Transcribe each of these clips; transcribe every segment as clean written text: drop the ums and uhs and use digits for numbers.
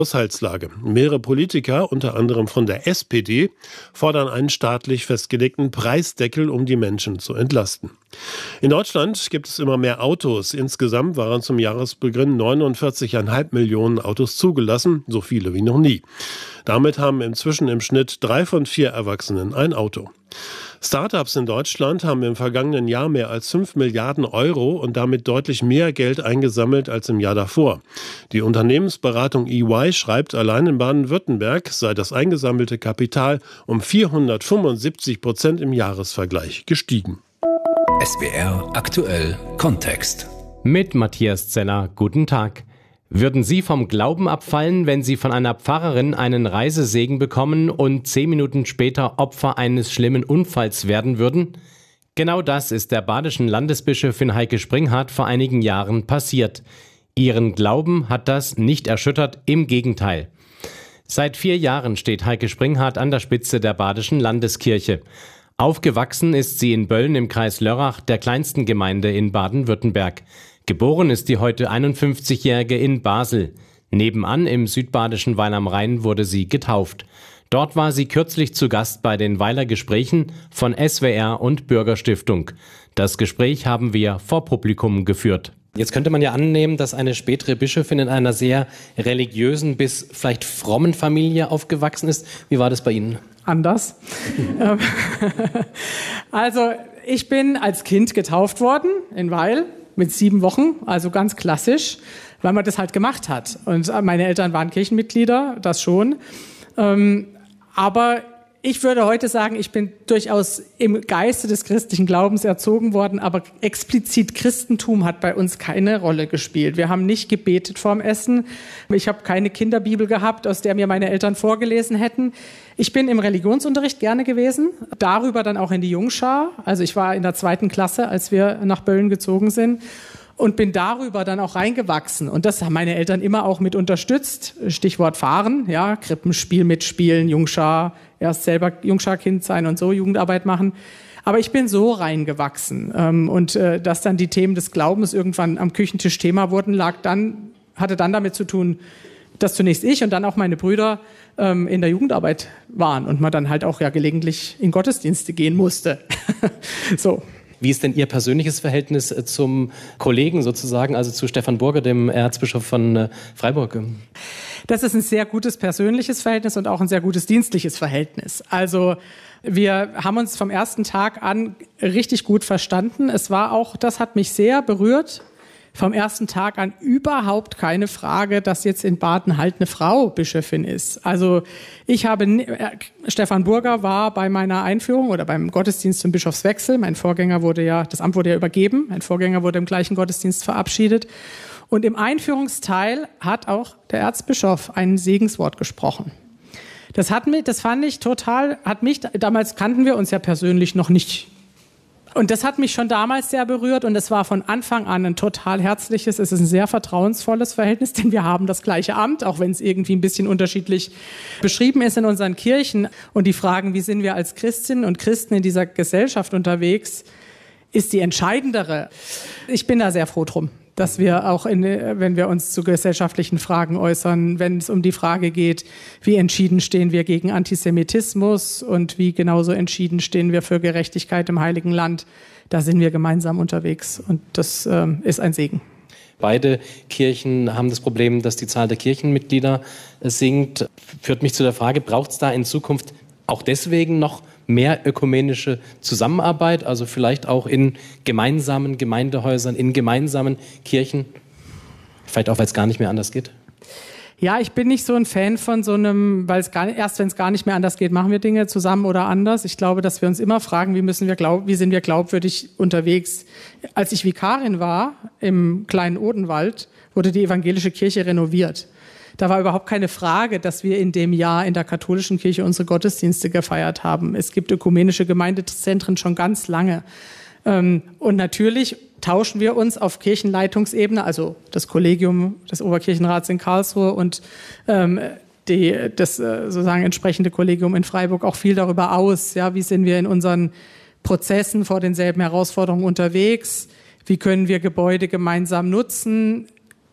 Haushaltslage. Mehrere Politiker, unter anderem von der SPD, fordern einen staatlich festgelegten Preisdeckel, um die Menschen zu entlasten. In Deutschland gibt es immer mehr Autos. Insgesamt waren zum Jahresbeginn 49,5 Millionen Autos zugelassen, so viele wie noch nie. Damit haben inzwischen im Schnitt 3 von 4 Erwachsenen ein Auto. Startups in Deutschland haben im vergangenen Jahr mehr als 5 Milliarden Euro und damit deutlich mehr Geld eingesammelt als im Jahr davor. Die Unternehmensberatung EY schreibt, allein in Baden-Württemberg sei das eingesammelte Kapital um 475% im Jahresvergleich gestiegen. SWR aktuell Kontext. Mit Matthias Zeller, guten Tag. Würden Sie vom Glauben abfallen, wenn Sie von einer Pfarrerin einen Reisesegen bekommen und 10 Minuten später Opfer eines schlimmen Unfalls werden würden? Genau das ist der badischen Landesbischöfin Heike Springhardt vor einigen Jahren passiert. Ihren Glauben hat das nicht erschüttert, im Gegenteil. Seit 4 Jahren steht Heike Springhardt an der Spitze der badischen Landeskirche. Aufgewachsen ist sie in Bölln im Kreis Lörrach, der kleinsten Gemeinde in Baden-Württemberg. Geboren ist die heute 51-Jährige in Basel. Nebenan im südbadischen Weil am Rhein wurde sie getauft. Dort war sie kürzlich zu Gast bei den Weiler Gesprächen von SWR und Bürgerstiftung. Das Gespräch haben wir vor Publikum geführt. Jetzt könnte man ja annehmen, dass eine spätere Bischöfin in einer sehr religiösen bis vielleicht frommen Familie aufgewachsen ist. Wie war das bei Ihnen? Anders. Also ich bin als Kind getauft worden in Weil mit 7 Wochen, also ganz klassisch, weil man das halt gemacht hat. Und meine Eltern waren Kirchenmitglieder, das schon. Aber ich würde heute sagen, ich bin durchaus im Geiste des christlichen Glaubens erzogen worden, aber explizit Christentum hat bei uns keine Rolle gespielt. Wir haben nicht gebetet vorm Essen. Ich habe keine Kinderbibel gehabt, aus der mir meine Eltern vorgelesen hätten. Ich bin im Religionsunterricht gerne gewesen, darüber dann auch in die Jungschar. Also ich war in der 2. Klasse, als wir nach Bölln gezogen sind. Und bin darüber dann auch reingewachsen. Und das haben meine Eltern immer auch mit unterstützt. Stichwort Fahren, ja, Krippenspiel mitspielen, Jungschar, erst selber Jungscharkind sein und so Jugendarbeit machen. Aber ich bin so reingewachsen. Und dass dann die Themen des Glaubens irgendwann am Küchentisch Thema wurden, hatte dann damit zu tun, dass zunächst ich und dann auch meine Brüder in der Jugendarbeit waren und man dann halt auch ja gelegentlich in Gottesdienste gehen musste. So. Wie ist denn Ihr persönliches Verhältnis zum Kollegen sozusagen, also zu Stefan Burger, dem Erzbischof von Freiburg? Das ist ein sehr gutes persönliches Verhältnis und auch ein sehr gutes dienstliches Verhältnis. Also wir haben uns vom ersten Tag an richtig gut verstanden. Es war auch, das hat mich sehr berührt, vom ersten Tag an überhaupt keine Frage, dass jetzt in Baden halt eine Frau Bischöfin ist. Also Stefan Burger war bei meiner Einführung oder beim Gottesdienst zum Bischofswechsel. Das Amt wurde ja übergeben. Mein Vorgänger wurde im gleichen Gottesdienst verabschiedet. Und im Einführungsteil hat auch der Erzbischof ein Segenswort gesprochen. Damals kannten wir uns ja persönlich noch nicht. Und das hat mich schon damals sehr berührt und es war von Anfang an ein total herzliches, es ist ein sehr vertrauensvolles Verhältnis, denn wir haben das gleiche Amt, auch wenn es irgendwie ein bisschen unterschiedlich beschrieben ist in unseren Kirchen. Und die Fragen, wie sind wir als Christinnen und Christen in dieser Gesellschaft unterwegs, ist die entscheidendere. Ich bin da sehr froh drum, dass wir auch, wenn wir uns zu gesellschaftlichen Fragen äußern, wenn es um die Frage geht, wie entschieden stehen wir gegen Antisemitismus und wie genauso entschieden stehen wir für Gerechtigkeit im Heiligen Land, da sind wir gemeinsam unterwegs und das ist ein Segen. Beide Kirchen haben das Problem, dass die Zahl der Kirchenmitglieder sinkt. Führt mich zu der Frage, braucht es da in Zukunft auch deswegen noch mehr ökumenische Zusammenarbeit, also vielleicht auch in gemeinsamen Gemeindehäusern, in gemeinsamen Kirchen, vielleicht auch, weil es gar nicht mehr anders geht? Ja, ich bin nicht so ein Fan von so einem, wenn es gar nicht mehr anders geht, machen wir Dinge zusammen oder anders. Ich glaube, dass wir uns immer fragen, wie sind wir glaubwürdig unterwegs. Als ich Vikarin war im kleinen Odenwald, wurde die evangelische Kirche renoviert. Da war überhaupt keine Frage, dass wir in dem Jahr in der katholischen Kirche unsere Gottesdienste gefeiert haben. Es gibt ökumenische Gemeindezentren schon ganz lange. Und natürlich tauschen wir uns auf Kirchenleitungsebene, also das Kollegium des Oberkirchenrats in Karlsruhe und das sozusagen entsprechende Kollegium in Freiburg auch viel darüber aus. Ja, wie sind wir in unseren Prozessen vor denselben Herausforderungen unterwegs? Wie können wir Gebäude gemeinsam nutzen?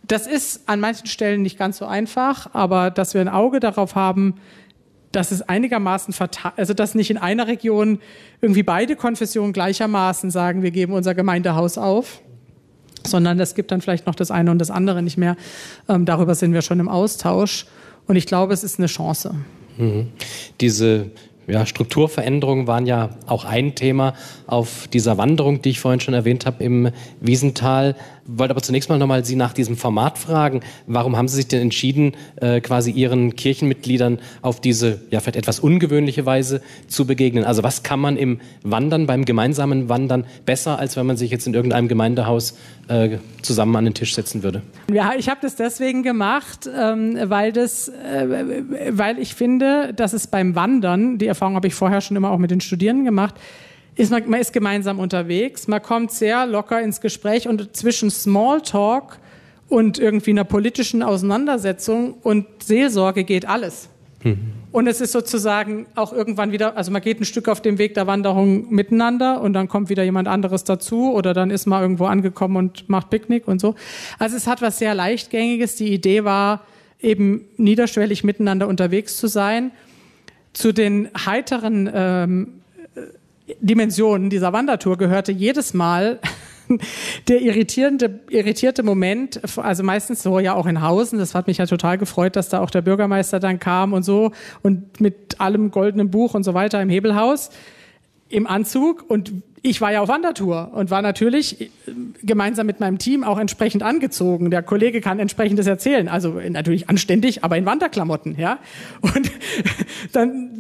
Das ist an manchen Stellen nicht ganz so einfach, aber dass wir ein Auge darauf haben, dass es einigermaßen also dass nicht in einer Region irgendwie beide Konfessionen gleichermaßen sagen, wir geben unser Gemeindehaus auf, sondern es gibt dann vielleicht noch das eine und das andere nicht mehr. Darüber sind wir schon im Austausch und ich glaube, es ist eine Chance. Diese Strukturveränderungen waren ja auch ein Thema auf dieser Wanderung, die ich vorhin schon erwähnt habe im Wiesental. Wollte aber zunächst mal nochmal Sie nach diesem Format fragen. Warum haben Sie sich denn entschieden, quasi Ihren Kirchenmitgliedern auf diese vielleicht etwas ungewöhnliche Weise zu begegnen? Also was kann man im Wandern, beim gemeinsamen Wandern besser, als wenn man sich jetzt in irgendeinem Gemeindehaus zusammen an den Tisch setzen würde? Ja, ich habe das deswegen gemacht, weil ich finde, dass es beim Wandern, die Erfahrung habe ich vorher schon immer auch mit den Studierenden gemacht, man ist gemeinsam unterwegs, man kommt sehr locker ins Gespräch und zwischen Smalltalk und irgendwie einer politischen Auseinandersetzung und Seelsorge geht alles. Und es ist sozusagen auch irgendwann wieder, also man geht ein Stück auf dem Weg der Wanderung miteinander und dann kommt wieder jemand anderes dazu oder dann ist man irgendwo angekommen und macht Picknick und so. Also es hat was sehr Leichtgängiges. Die Idee war eben niederschwellig miteinander unterwegs zu sein. Zu den heiteren Dimensionen dieser Wandertour gehörte jedes Mal der irritierte Moment, also meistens so ja auch in Hausen, das hat mich ja total gefreut, dass da auch der Bürgermeister dann kam und so und mit allem goldenen Buch und so weiter im Hebelhaus, im Anzug und ich war ja auf Wandertour und war natürlich gemeinsam mit meinem Team auch entsprechend angezogen. Der Kollege kann entsprechendes erzählen, also natürlich anständig, aber in Wanderklamotten, ja. Und dann,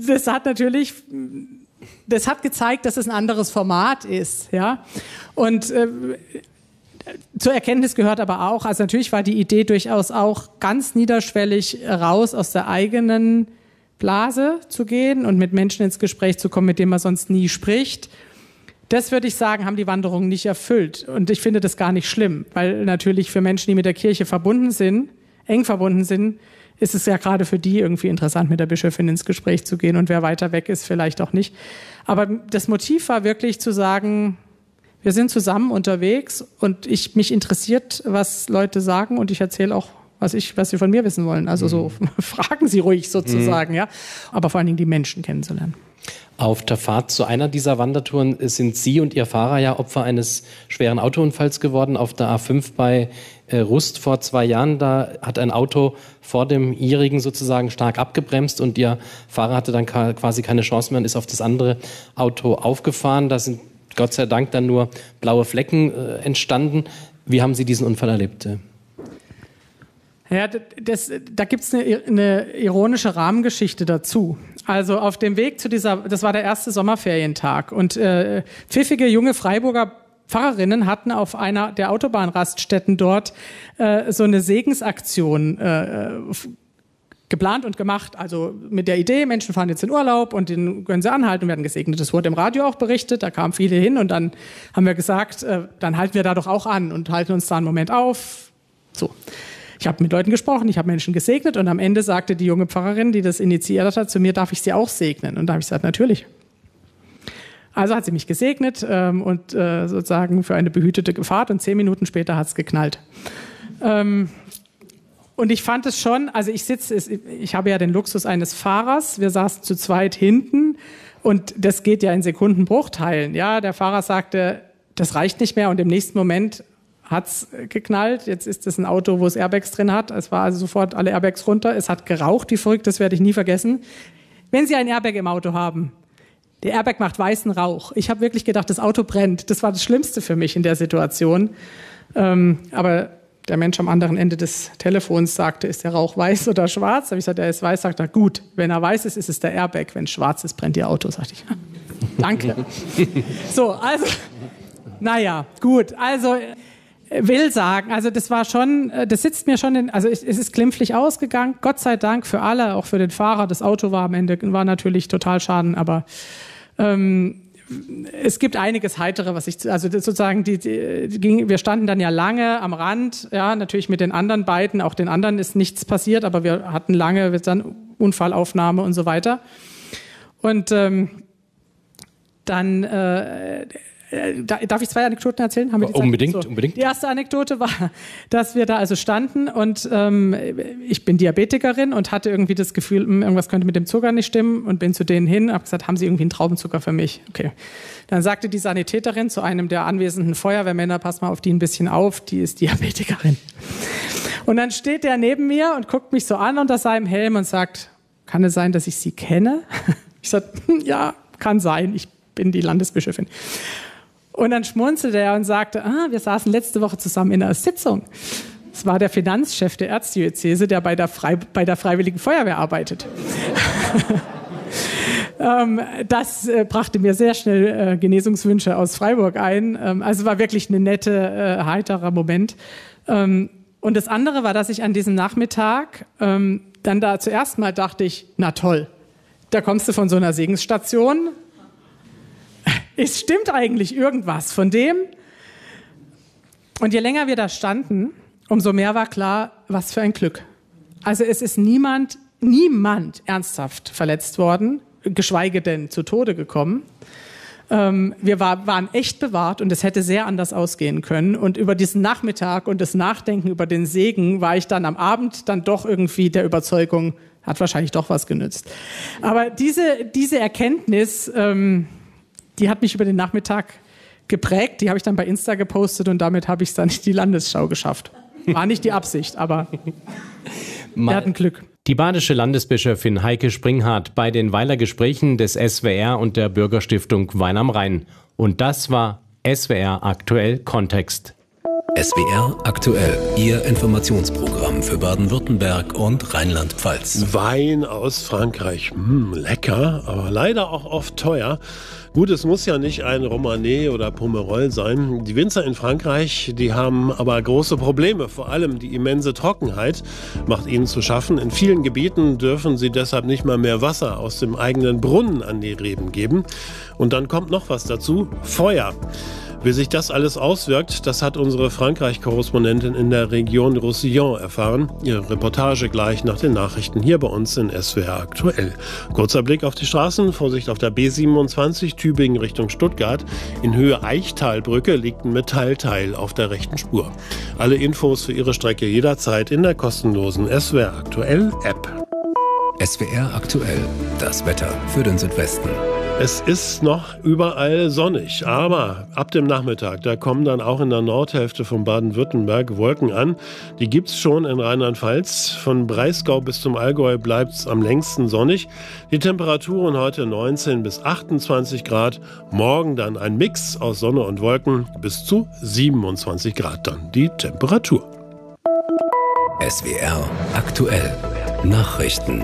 das hat gezeigt, dass es ein anderes Format ist, ja. Und zur Erkenntnis gehört aber auch, also natürlich war die Idee durchaus auch ganz niederschwellig raus aus der eigenen Blase zu gehen und mit Menschen ins Gespräch zu kommen, mit denen man sonst nie spricht. Das würde ich sagen, haben die Wanderungen nicht erfüllt. Und ich finde das gar nicht schlimm, weil natürlich für Menschen, die mit der Kirche verbunden sind, eng verbunden sind, ist es ja gerade für die irgendwie interessant, mit der Bischöfin ins Gespräch zu gehen und wer weiter weg ist, vielleicht auch nicht. Aber das Motiv war wirklich zu sagen, wir sind zusammen unterwegs und mich interessiert, was Leute sagen und ich erzähle auch, was sie von mir wissen wollen. Also so fragen Sie ruhig sozusagen, ja. Aber vor allen Dingen die Menschen kennenzulernen. Auf der Fahrt zu einer dieser Wandertouren sind Sie und Ihr Fahrer ja Opfer eines schweren Autounfalls geworden auf der A5 bei Rust vor 2 Jahren. Da hat ein Auto vor dem Ihrigen sozusagen stark abgebremst und Ihr Fahrer hatte dann quasi keine Chance mehr und ist auf das andere Auto aufgefahren. Da sind Gott sei Dank dann nur blaue Flecken entstanden. Wie haben Sie diesen Unfall erlebt? Ja, da gibt's eine ironische Rahmengeschichte dazu. Also auf dem Weg zu das war der erste Sommerferientag und pfiffige junge Freiburger Pfarrerinnen hatten auf einer der Autobahnraststätten dort so eine Segensaktion geplant und gemacht, also mit der Idee, Menschen fahren jetzt in Urlaub und den können sie anhalten und werden gesegnet. Das wurde im Radio auch berichtet, da kamen viele hin und dann haben wir gesagt, dann halten wir da doch auch an und halten uns da einen Moment auf. So. Ich habe mit Leuten gesprochen, ich habe Menschen gesegnet und am Ende sagte die junge Pfarrerin, die das initiiert hat, zu mir, darf ich sie auch segnen? Und da habe ich gesagt, natürlich. Also hat sie mich gesegnet und sozusagen für eine behütete Fahrt und 10 Minuten später hat es geknallt. Und ich fand es schon, also ich habe ja den Luxus eines Fahrers, wir saßen zu zweit hinten und das geht ja in Sekundenbruchteilen. Ja, der Fahrer sagte, das reicht nicht mehr und im nächsten Moment hat's geknallt. Jetzt ist es ein Auto, wo es Airbags drin hat. Es war also sofort alle Airbags runter. Es hat geraucht, wie verrückt, das werde ich nie vergessen. Wenn Sie ein Airbag im Auto haben, der Airbag macht weißen Rauch. Ich habe wirklich gedacht, das Auto brennt. Das war das Schlimmste für mich in der Situation. Aber der Mensch am anderen Ende des Telefons sagte, ist der Rauch weiß oder schwarz? Da habe ich gesagt, er ist weiß. Sagt er, gut, wenn er weiß ist, ist es der Airbag. Wenn es schwarz ist, brennt Ihr Auto. Sagte ich, danke. So, also, naja, gut. Also, will sagen, also das war schon, das sitzt mir schon also es ist glimpflich ausgegangen, Gott sei Dank für alle, auch für den Fahrer. Das Auto war am Ende, war natürlich total Schaden, aber es gibt einiges Heitere, also sozusagen wir standen dann ja lange am Rand, ja, natürlich mit den anderen beiden, auch den anderen ist nichts passiert, aber wir hatten lange dann Unfallaufnahme und so weiter. Und dann darf ich 2 Anekdoten erzählen? Haben wir die Zeit? Unbedingt. Die erste Anekdote war, dass wir da also standen und ich bin Diabetikerin und hatte irgendwie das Gefühl, irgendwas könnte mit dem Zucker nicht stimmen und bin zu denen hin, habe gesagt, haben Sie irgendwie einen Traubenzucker für mich? Okay. Dann sagte die Sanitäterin zu einem der anwesenden Feuerwehrmänner, pass mal auf die ein bisschen auf, die ist Diabetikerin. Und dann steht der neben mir und guckt mich so an unter seinem Helm und sagt, kann es sein, dass ich Sie kenne? Ich sage, ja, kann sein, ich bin die Landesbischöfin. Und dann schmunzelte er und sagte, wir saßen letzte Woche zusammen in einer Sitzung. Es war der Finanzchef der Erzdiözese, der bei der Freiwilligen Feuerwehr arbeitet. Das brachte mir sehr schnell Genesungswünsche aus Freiburg ein. Also war wirklich eine nette, heiterer Moment. Und das andere war, dass ich an diesem Nachmittag dann da zuerst mal dachte ich, na toll, da kommst du von so einer Segensstation. Es stimmt eigentlich irgendwas von dem. Und je länger wir da standen, umso mehr war klar, was für ein Glück. Also es ist niemand ernsthaft verletzt worden, geschweige denn zu Tode gekommen. Wir waren echt bewahrt und es hätte sehr anders ausgehen können. Und über diesen Nachmittag und das Nachdenken über den Segen war ich dann am Abend dann doch irgendwie der Überzeugung, hat wahrscheinlich doch was genützt. Aber diese Erkenntnis, die hat mich über den Nachmittag geprägt. Die habe ich dann bei Insta gepostet und damit habe ich es dann in die Landesschau geschafft. War nicht die Absicht, aber wir hatten Glück. Die badische Landesbischöfin Heike Springhardt bei den Weiler Gesprächen des SWR und der Bürgerstiftung Wein am Rhein. Und das war SWR Aktuell Kontext. SWR Aktuell, Ihr Informationsprogramm für Baden-Württemberg und Rheinland-Pfalz. Wein aus Frankreich, lecker, aber leider auch oft teuer. Gut, es muss ja nicht ein Romanée oder Pomerol sein. Die Winzer in Frankreich, die haben aber große Probleme. Vor allem die immense Trockenheit macht ihnen zu schaffen. In vielen Gebieten dürfen sie deshalb nicht mal mehr Wasser aus dem eigenen Brunnen an die Reben geben. Und dann kommt noch was dazu, Feuer. Wie sich das alles auswirkt, das hat unsere Frankreich-Korrespondentin in der Region Roussillon erfahren. Ihre Reportage gleich nach den Nachrichten hier bei uns in SWR Aktuell. Kurzer Blick auf die Straßen, Vorsicht auf der B27, Tübingen Richtung Stuttgart. In Höhe Eichtalbrücke liegt ein Metallteil auf der rechten Spur. Alle Infos für Ihre Strecke jederzeit in der kostenlosen SWR Aktuell App. SWR Aktuell, das Wetter für den Südwesten. Es ist noch überall sonnig, aber ab dem Nachmittag, da kommen dann auch in der Nordhälfte von Baden-Württemberg Wolken an. Die gibt's schon in Rheinland-Pfalz. Von Breisgau bis zum Allgäu bleibt's am längsten sonnig. Die Temperaturen heute 19 bis 28 Grad. Morgen dann ein Mix aus Sonne und Wolken bis zu 27 Grad dann die Temperatur. SWR Aktuell, Nachrichten.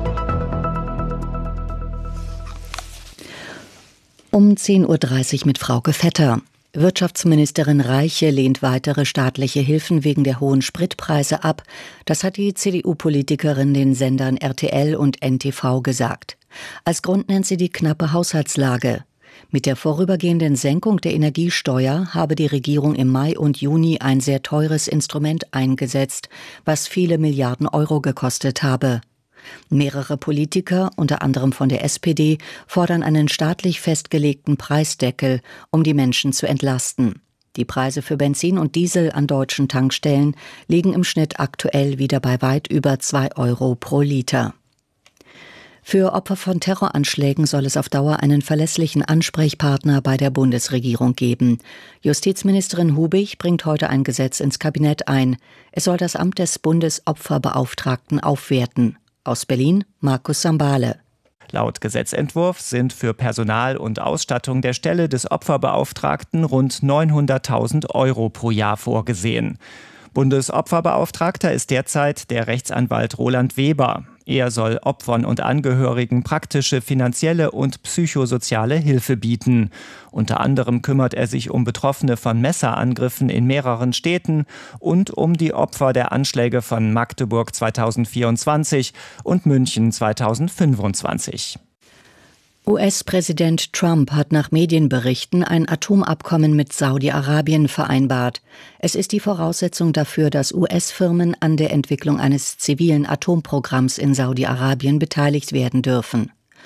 Um 10.30 Uhr mit Frauke Vetter. Wirtschaftsministerin Reiche lehnt weitere staatliche Hilfen wegen der hohen Spritpreise ab. Das hat die CDU-Politikerin den Sendern RTL und NTV gesagt. Als Grund nennt sie die knappe Haushaltslage. Mit der vorübergehenden Senkung der Energiesteuer habe die Regierung im Mai und Juni ein sehr teures Instrument eingesetzt, was viele Milliarden Euro gekostet habe. Mehrere Politiker, unter anderem von der SPD, fordern einen staatlich festgelegten Preisdeckel, um die Menschen zu entlasten. Die Preise für Benzin und Diesel an deutschen Tankstellen liegen im Schnitt aktuell wieder bei weit über 2 Euro pro Liter. Für Opfer von Terroranschlägen soll es auf Dauer einen verlässlichen Ansprechpartner bei der Bundesregierung geben. Justizministerin Hubig bringt heute ein Gesetz ins Kabinett ein. Es soll das Amt des Bundesopferbeauftragten aufwerten. Aus Berlin, Markus Sambale. Laut Gesetzentwurf sind für Personal und Ausstattung der Stelle des Opferbeauftragten rund 900.000 Euro pro Jahr vorgesehen. Bundesopferbeauftragter ist derzeit der Rechtsanwalt Roland Weber. Er soll Opfern und Angehörigen praktische finanzielle und psychosoziale Hilfe bieten. Unter anderem kümmert er sich um Betroffene von Messerangriffen in mehreren Städten und um die Opfer der Anschläge von Magdeburg 2024 und München 2025. US-Präsident Trump hat nach Medienberichten ein Atomabkommen mit Saudi-Arabien vereinbart. Es ist die Voraussetzung dafür, dass US-Firmen an der Entwicklung eines zivilen Atomprogramms in Saudi-Arabien beteiligt werden dürfen.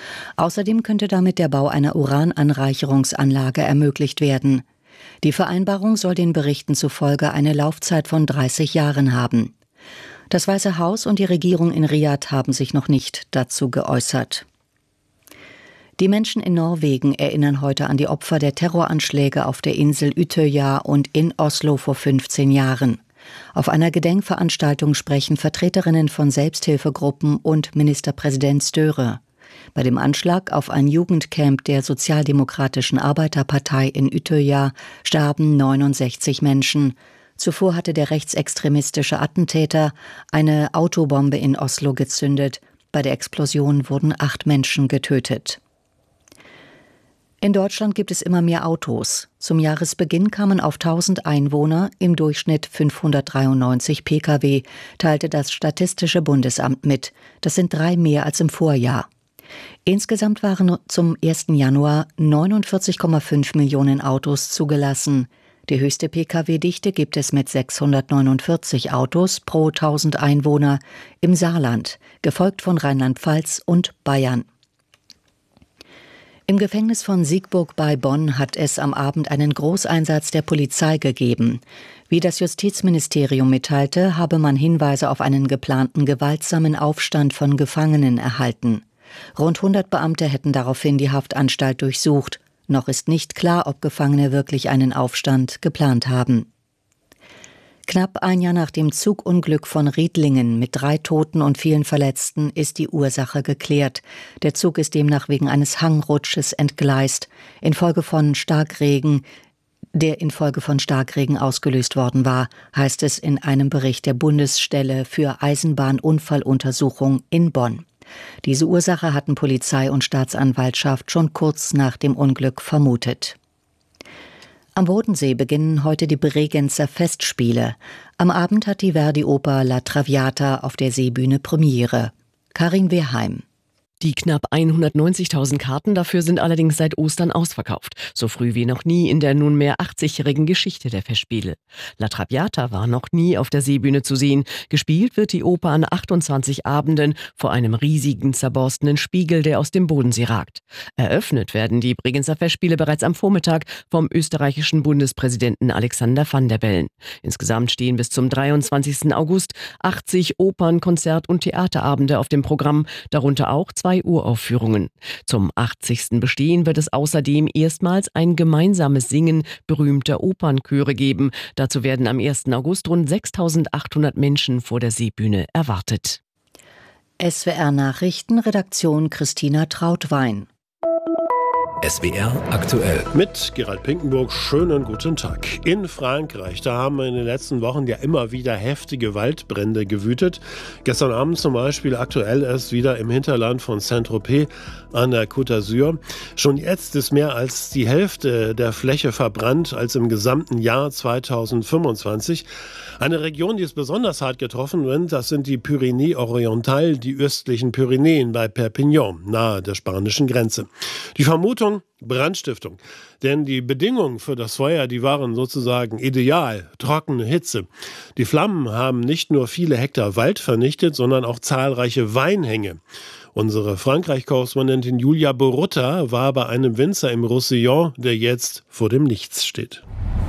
Außerdem könnte damit der Bau einer Urananreicherungsanlage ermöglicht werden. Die Vereinbarung soll den Berichten zufolge eine Laufzeit von 30 Jahren haben. Das Weiße Haus und die Regierung in Riad haben sich noch nicht dazu geäußert. Die Menschen in Norwegen erinnern heute an die Opfer der Terroranschläge auf der Insel Utøya und in Oslo vor 15 Jahren. Auf einer Gedenkveranstaltung sprechen Vertreterinnen von Selbsthilfegruppen und Ministerpräsident Støre. Bei dem Anschlag auf ein Jugendcamp der Sozialdemokratischen Arbeiterpartei in Utøya starben 69 Menschen. Zuvor hatte der rechtsextremistische Attentäter eine Autobombe in Oslo gezündet. Bei der Explosion wurden 8 Menschen getötet. In Deutschland gibt es immer mehr Autos. Zum Jahresbeginn kamen auf 1000 Einwohner im Durchschnitt 593 Pkw, teilte das Statistische Bundesamt mit. Das sind 3 mehr als im Vorjahr. Insgesamt waren zum 1. Januar 49,5 Millionen Autos zugelassen. Die höchste Pkw-Dichte gibt es mit 649 Autos pro 1000 Einwohner im Saarland, gefolgt von Rheinland-Pfalz und Bayern. Im Gefängnis von Siegburg bei Bonn hat es am Abend einen Großeinsatz der Polizei gegeben. Wie das Justizministerium mitteilte, habe man Hinweise auf einen geplanten gewaltsamen Aufstand von Gefangenen erhalten. Rund 100 Beamte hätten daraufhin die Haftanstalt durchsucht. Noch ist nicht klar, ob Gefangene wirklich einen Aufstand geplant haben. Knapp ein Jahr nach dem Zugunglück von Riedlingen mit 3 Toten und vielen Verletzten ist die Ursache geklärt. Der Zug ist demnach wegen eines Hangrutsches entgleist, der infolge von Starkregen ausgelöst worden war, heißt es in einem Bericht der Bundesstelle für Eisenbahnunfalluntersuchung in Bonn. Diese Ursache hatten Polizei und Staatsanwaltschaft schon kurz nach dem Unglück vermutet. Am Bodensee beginnen heute die Bregenzer Festspiele. Am Abend hat die Verdi-Oper La Traviata auf der Seebühne Premiere. Karin Wehrheim. Die knapp 190.000 Karten dafür sind allerdings seit Ostern ausverkauft. So früh wie noch nie in der nunmehr 80-jährigen Geschichte der Festspiele. La Traviata war noch nie auf der Seebühne zu sehen. Gespielt wird die Oper an 28 Abenden vor einem riesigen, zerborstenen Spiegel, der aus dem Bodensee ragt. Eröffnet werden die Bregenzer Festspiele bereits am Vormittag vom österreichischen Bundespräsidenten Alexander Van der Bellen. Insgesamt stehen bis zum 23. August 80 Opern-, Konzert- und Theaterabende auf dem Programm, darunter auch 2 Uraufführungen. Zum 80. Bestehen wird es außerdem erstmals ein gemeinsames Singen berühmter Opernchöre geben. Dazu werden am 1. August rund 6.800 Menschen vor der Seebühne erwartet. SWR Nachrichten, Redaktion Christina Trautwein. SWR aktuell. Mit Gerald Pinkenburg, schönen guten Tag. In Frankreich, da haben in den letzten Wochen ja immer wieder heftige Waldbrände gewütet. Gestern Abend zum Beispiel aktuell erst wieder im Hinterland von Saint-Tropez an der Côte d'Azur. Schon jetzt ist mehr als die Hälfte der Fläche verbrannt als im gesamten Jahr 2025. Eine Region, die ist besonders hart getroffen wird, das sind die Pyrénées Orientales, die östlichen Pyrenäen bei Perpignan, nahe der spanischen Grenze. Die Vermutung: Brandstiftung. Denn die Bedingungen für das Feuer, die waren sozusagen ideal. Trockene Hitze. Die Flammen haben nicht nur viele Hektar Wald vernichtet, sondern auch zahlreiche Weinhänge. Unsere Frankreich-Korrespondentin Julia Borutta war bei einem Winzer im Roussillon, der jetzt vor dem Nichts steht.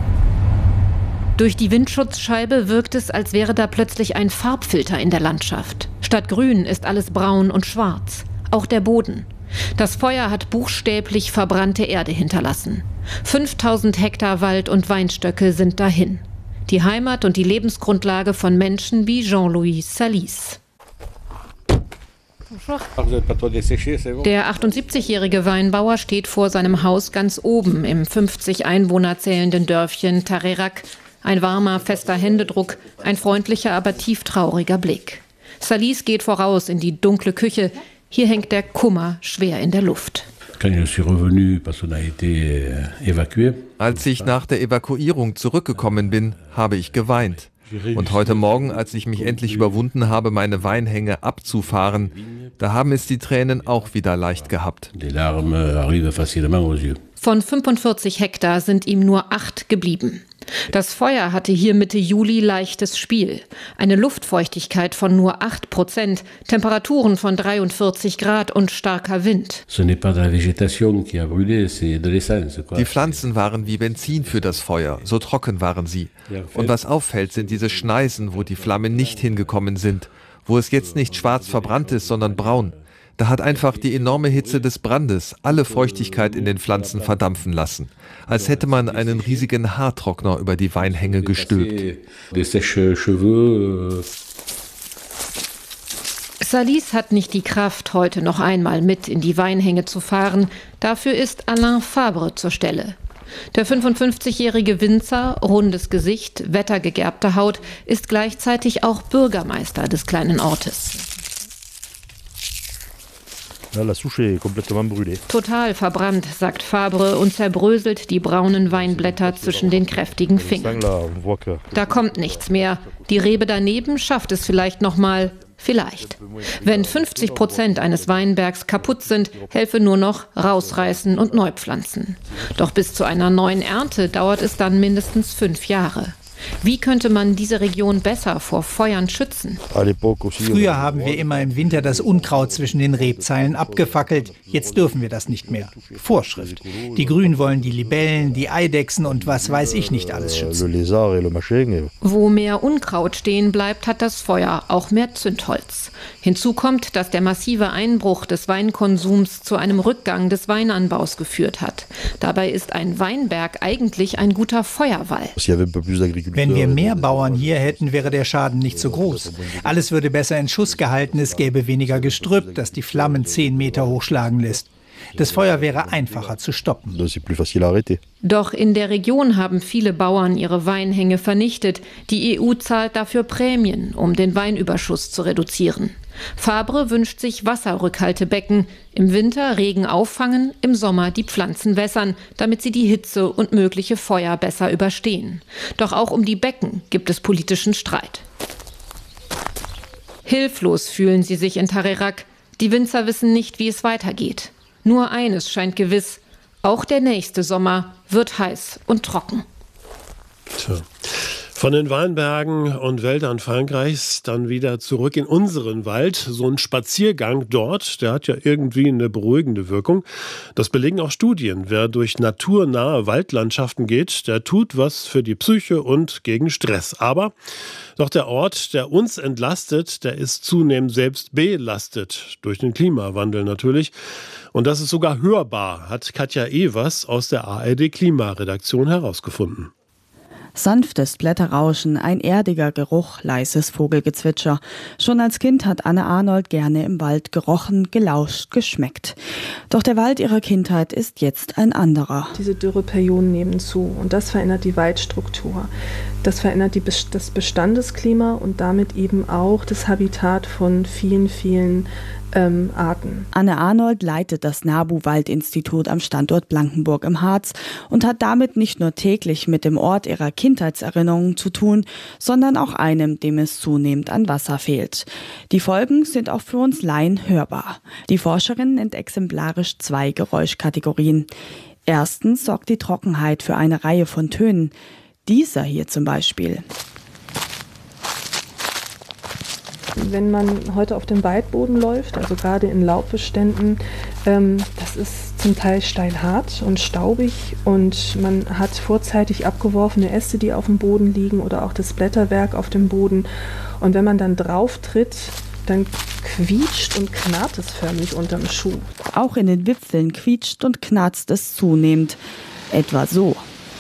Durch die Windschutzscheibe wirkt es, als wäre da plötzlich ein Farbfilter in der Landschaft. Statt grün ist alles braun und schwarz. Auch der Boden. Das Feuer hat buchstäblich verbrannte Erde hinterlassen. 5000 Hektar Wald und Weinstöcke sind dahin. Die Heimat und die Lebensgrundlage von Menschen wie Jean-Louis Salis. Der 78-jährige Weinbauer steht vor seinem Haus ganz oben im 50 Einwohner zählenden Dörfchen Tarerac. Ein warmer, fester Händedruck, ein freundlicher, aber tieftrauriger Blick. Salis geht voraus in die dunkle Küche. Hier hängt der Kummer schwer in der Luft. Als ich nach der Evakuierung zurückgekommen bin, habe ich geweint. Und heute Morgen, als ich mich endlich überwunden habe, meine Weinhänge abzufahren, da haben es die Tränen auch wieder leicht gehabt. Von 45 Hektar sind ihm nur 8 geblieben. Das Feuer hatte hier Mitte Juli leichtes Spiel. Eine Luftfeuchtigkeit von nur 8%, Temperaturen von 43 Grad und starker Wind. Die Pflanzen waren wie Benzin für das Feuer, so trocken waren sie. Und was auffällt, sind diese Schneisen, wo die Flammen nicht hingekommen sind, wo es jetzt nicht schwarz verbrannt ist, sondern braun. Da hat einfach die enorme Hitze des Brandes alle Feuchtigkeit in den Pflanzen verdampfen lassen. Als hätte man einen riesigen Haartrockner über die Weinhänge gestülpt. Salis hat nicht die Kraft, heute noch einmal mit in die Weinhänge zu fahren. Dafür ist Alain Fabre zur Stelle. Der 55-jährige Winzer, rundes Gesicht, wettergegerbte Haut, ist gleichzeitig auch Bürgermeister des kleinen Ortes. Total verbrannt, sagt Fabre und zerbröselt die braunen Weinblätter zwischen den kräftigen Fingern. Da kommt nichts mehr. Die Rebe daneben schafft es vielleicht noch mal. Vielleicht. Wenn 50% eines Weinbergs kaputt sind, helfe nur noch rausreißen und neu pflanzen. Doch bis zu einer neuen Ernte dauert es dann mindestens 5 Jahre. Wie könnte man diese Region besser vor Feuern schützen? Früher haben wir immer im Winter das Unkraut zwischen den Rebzeilen abgefackelt. Jetzt dürfen wir das nicht mehr. Vorschrift. Die Grünen wollen die Libellen, die Eidechsen und was weiß ich nicht alles schützen. Wo mehr Unkraut stehen bleibt, hat das Feuer auch mehr Zündholz. Hinzu kommt, dass der massive Einbruch des Weinkonsums zu einem Rückgang des Weinanbaus geführt hat. Dabei ist ein Weinberg eigentlich ein guter Feuerwall. Wenn wir mehr Bauern hier hätten, wäre der Schaden nicht so groß. Alles würde besser in Schuss gehalten, es gäbe weniger Gestrüpp, das die Flammen 10 Meter hochschlagen lässt. Das Feuer wäre einfacher zu stoppen. Doch in der Region haben viele Bauern ihre Weinhänge vernichtet. Die EU zahlt dafür Prämien, um den Weinüberschuss zu reduzieren. Fabre wünscht sich Wasserrückhaltebecken. Im Winter Regen auffangen, im Sommer die Pflanzen wässern, damit sie die Hitze und mögliche Feuer besser überstehen. Doch auch um die Becken gibt es politischen Streit. Hilflos fühlen sie sich in Tarerac. Die Winzer wissen nicht, wie es weitergeht. Nur eines scheint gewiss: Auch der nächste Sommer wird heiß und trocken. Tja. Von den Weinbergen und Wäldern Frankreichs dann wieder zurück in unseren Wald. So ein Spaziergang dort, der hat ja irgendwie eine beruhigende Wirkung. Das belegen auch Studien. Wer durch naturnahe Waldlandschaften geht, der tut was für die Psyche und gegen Stress. Aber doch der Ort, der uns entlastet, der ist zunehmend selbst belastet. Durch den Klimawandel natürlich. Und das ist sogar hörbar, hat Katja Evers aus der ARD-Klimaredaktion herausgefunden. Sanftes Blätterrauschen, ein erdiger Geruch, leises Vogelgezwitscher. Schon als Kind hat Anne Arnold gerne im Wald gerochen, gelauscht, geschmeckt. Doch der Wald ihrer Kindheit ist jetzt ein anderer. Diese Dürreperioden nehmen zu und das verändert die Waldstruktur. Das verändert das Bestandesklima und damit eben auch das Habitat von vielen, vielen Arten. Anne Arnold leitet das NABU-Waldinstitut am Standort Blankenburg im Harz und hat damit nicht nur täglich mit dem Ort ihrer Kindheitserinnerungen zu tun, sondern auch einem, dem es zunehmend an Wasser fehlt. Die Folgen sind auch für uns Laien hörbar. Die Forscherin nennt exemplarisch 2 Geräuschkategorien. Erstens sorgt die Trockenheit für eine Reihe von Tönen. Dieser hier zum Beispiel. Wenn man heute auf dem Waldboden läuft, also gerade in Laubbeständen, das ist zum Teil steinhart und staubig und man hat vorzeitig abgeworfene Äste, die auf dem Boden liegen oder auch das Blätterwerk auf dem Boden. Und wenn man dann drauf tritt, dann quietscht und knarrt es förmlich unterm Schuh. Auch in den Wipfeln quietscht und knarzt es zunehmend. Etwa so.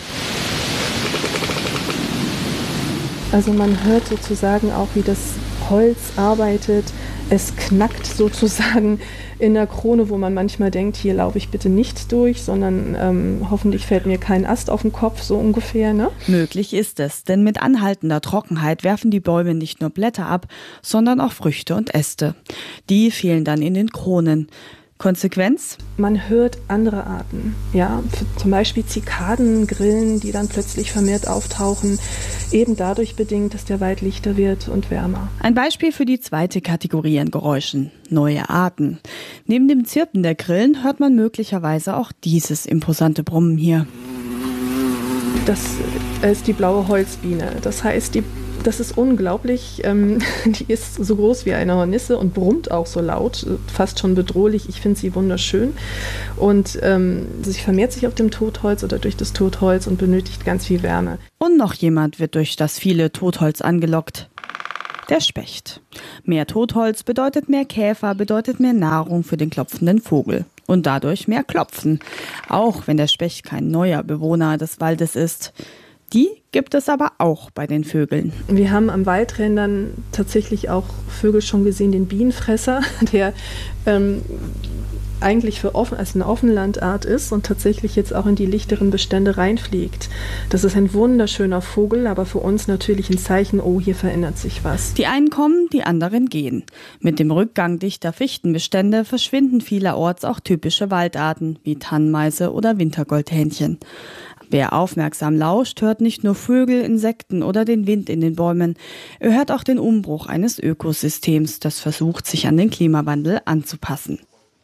Also man hört sozusagen auch, wie das Holz arbeitet. Es knackt sozusagen in der Krone, wo man manchmal denkt, hier laufe ich bitte nicht durch, sondern hoffentlich fällt mir kein Ast auf den Kopf, so ungefähr, ne? Möglich ist es, denn mit anhaltender Trockenheit werfen die Bäume nicht nur Blätter ab, sondern auch Früchte und Äste. Die fehlen dann in den Kronen. Konsequenz? Man hört andere Arten, ja, zum Beispiel Zikaden, Grillen, die dann plötzlich vermehrt auftauchen, eben dadurch bedingt, dass der Wald lichter wird und wärmer. Ein Beispiel für die zweite Kategorie an Geräuschen, neue Arten. Neben dem Zirpen der Grillen hört man möglicherweise auch dieses imposante Brummen hier. Das ist die blaue Holzbiene. Das heißt, das ist unglaublich. Die ist so groß wie eine Hornisse und brummt auch so laut, fast schon bedrohlich. Ich finde sie wunderschön. Und sie vermehrt sich auf dem Totholz oder durch das Totholz und benötigt ganz viel Wärme. Und noch jemand wird durch das viele Totholz angelockt. Der Specht. Mehr Totholz bedeutet mehr Käfer, bedeutet mehr Nahrung für den klopfenden Vogel. Und dadurch mehr Klopfen. Auch wenn der Specht kein neuer Bewohner des Waldes ist. Die gibt es aber auch bei den Vögeln. Wir haben am Waldrändern tatsächlich auch Vögel schon gesehen, den Bienenfresser, der eigentlich als eine Offenlandart ist und tatsächlich jetzt auch in die lichteren Bestände reinfliegt. Das ist ein wunderschöner Vogel, aber für uns natürlich ein Zeichen, oh, hier verändert sich was. Die einen kommen, die anderen gehen. Mit dem Rückgang dichter Fichtenbestände verschwinden vielerorts auch typische Waldarten wie Tannenmeise oder Wintergoldhähnchen. Wer aufmerksam lauscht, hört nicht nur Vögel, Insekten oder den Wind in den Bäumen. Er hört auch den Umbruch eines Ökosystems, das versucht, sich an den Klimawandel anzupassen.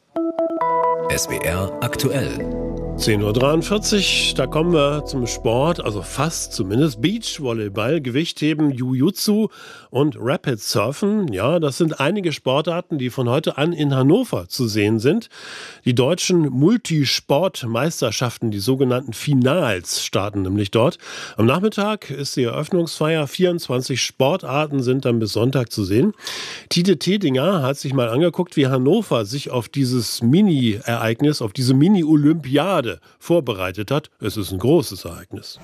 SWR aktuell. 10:43 Uhr, da kommen wir zum Sport, also fast zumindest. Beachvolleyball, Gewichtheben, Jiu-Jitsu und Rapid Surfen. Ja, das sind einige Sportarten, die von heute an in Hannover zu sehen sind. Die deutschen Multisportmeisterschaften, die sogenannten Finals, starten nämlich dort. Am Nachmittag ist die Eröffnungsfeier. 24 Sportarten sind dann bis Sonntag zu sehen. Tite Tedinger hat sich mal angeguckt, wie Hannover sich auf dieses Mini-Ereignis, auf diese Mini-Olympiade vorbereitet hat. Es ist ein großes Ereignis.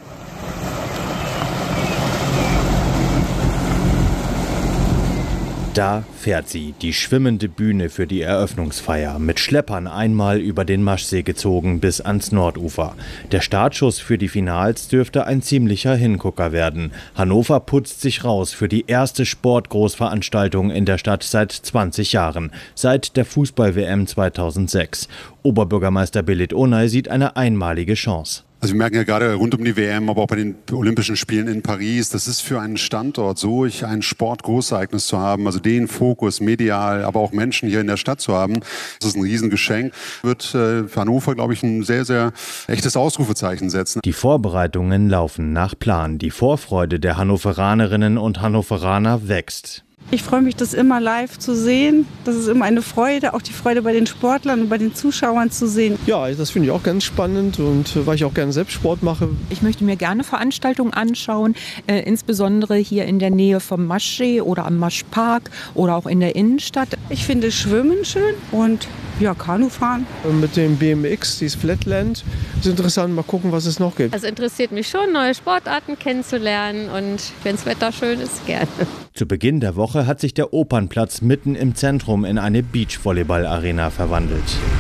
Da fährt sie, die schwimmende Bühne für die Eröffnungsfeier, mit Schleppern einmal über den Maschsee gezogen bis ans Nordufer. Der Startschuss für die Finals dürfte ein ziemlicher Hingucker werden. Hannover putzt sich raus für die erste Sportgroßveranstaltung in der Stadt seit 20 Jahren, seit der Fußball-WM 2006. Oberbürgermeister Belit Onay sieht eine einmalige Chance. Also wir merken ja gerade rund um die WM, aber auch bei den Olympischen Spielen in Paris, das ist für einen Standort so, ein Sportgroßereignis zu haben, also den Fokus medial, aber auch Menschen hier in der Stadt zu haben, das ist ein Riesengeschenk. Wird für Hannover, glaube ich, ein sehr, sehr echtes Ausrufezeichen setzen. Die Vorbereitungen laufen nach Plan. Die Vorfreude der Hannoveranerinnen und Hannoveraner wächst. Ich freue mich, das immer live zu sehen. Das ist immer eine Freude, auch die Freude bei den Sportlern und bei den Zuschauern zu sehen. Ja, das finde ich auch ganz spannend und weil ich auch gerne selbst Sport mache. Ich möchte mir gerne Veranstaltungen anschauen, insbesondere hier in der Nähe vom Maschsee oder am Maschpark oder auch in der Innenstadt. Ich finde Schwimmen schön und Kanufahren. Mit dem BMX, dieses Flatland, ist interessant. Mal gucken, was es noch gibt. Also interessiert mich schon, neue Sportarten kennenzulernen und wenn das Wetter schön ist, gerne. Zu Beginn der Woche hat sich der Opernplatz mitten im Zentrum in eine Beachvolleyball-Arena verwandelt.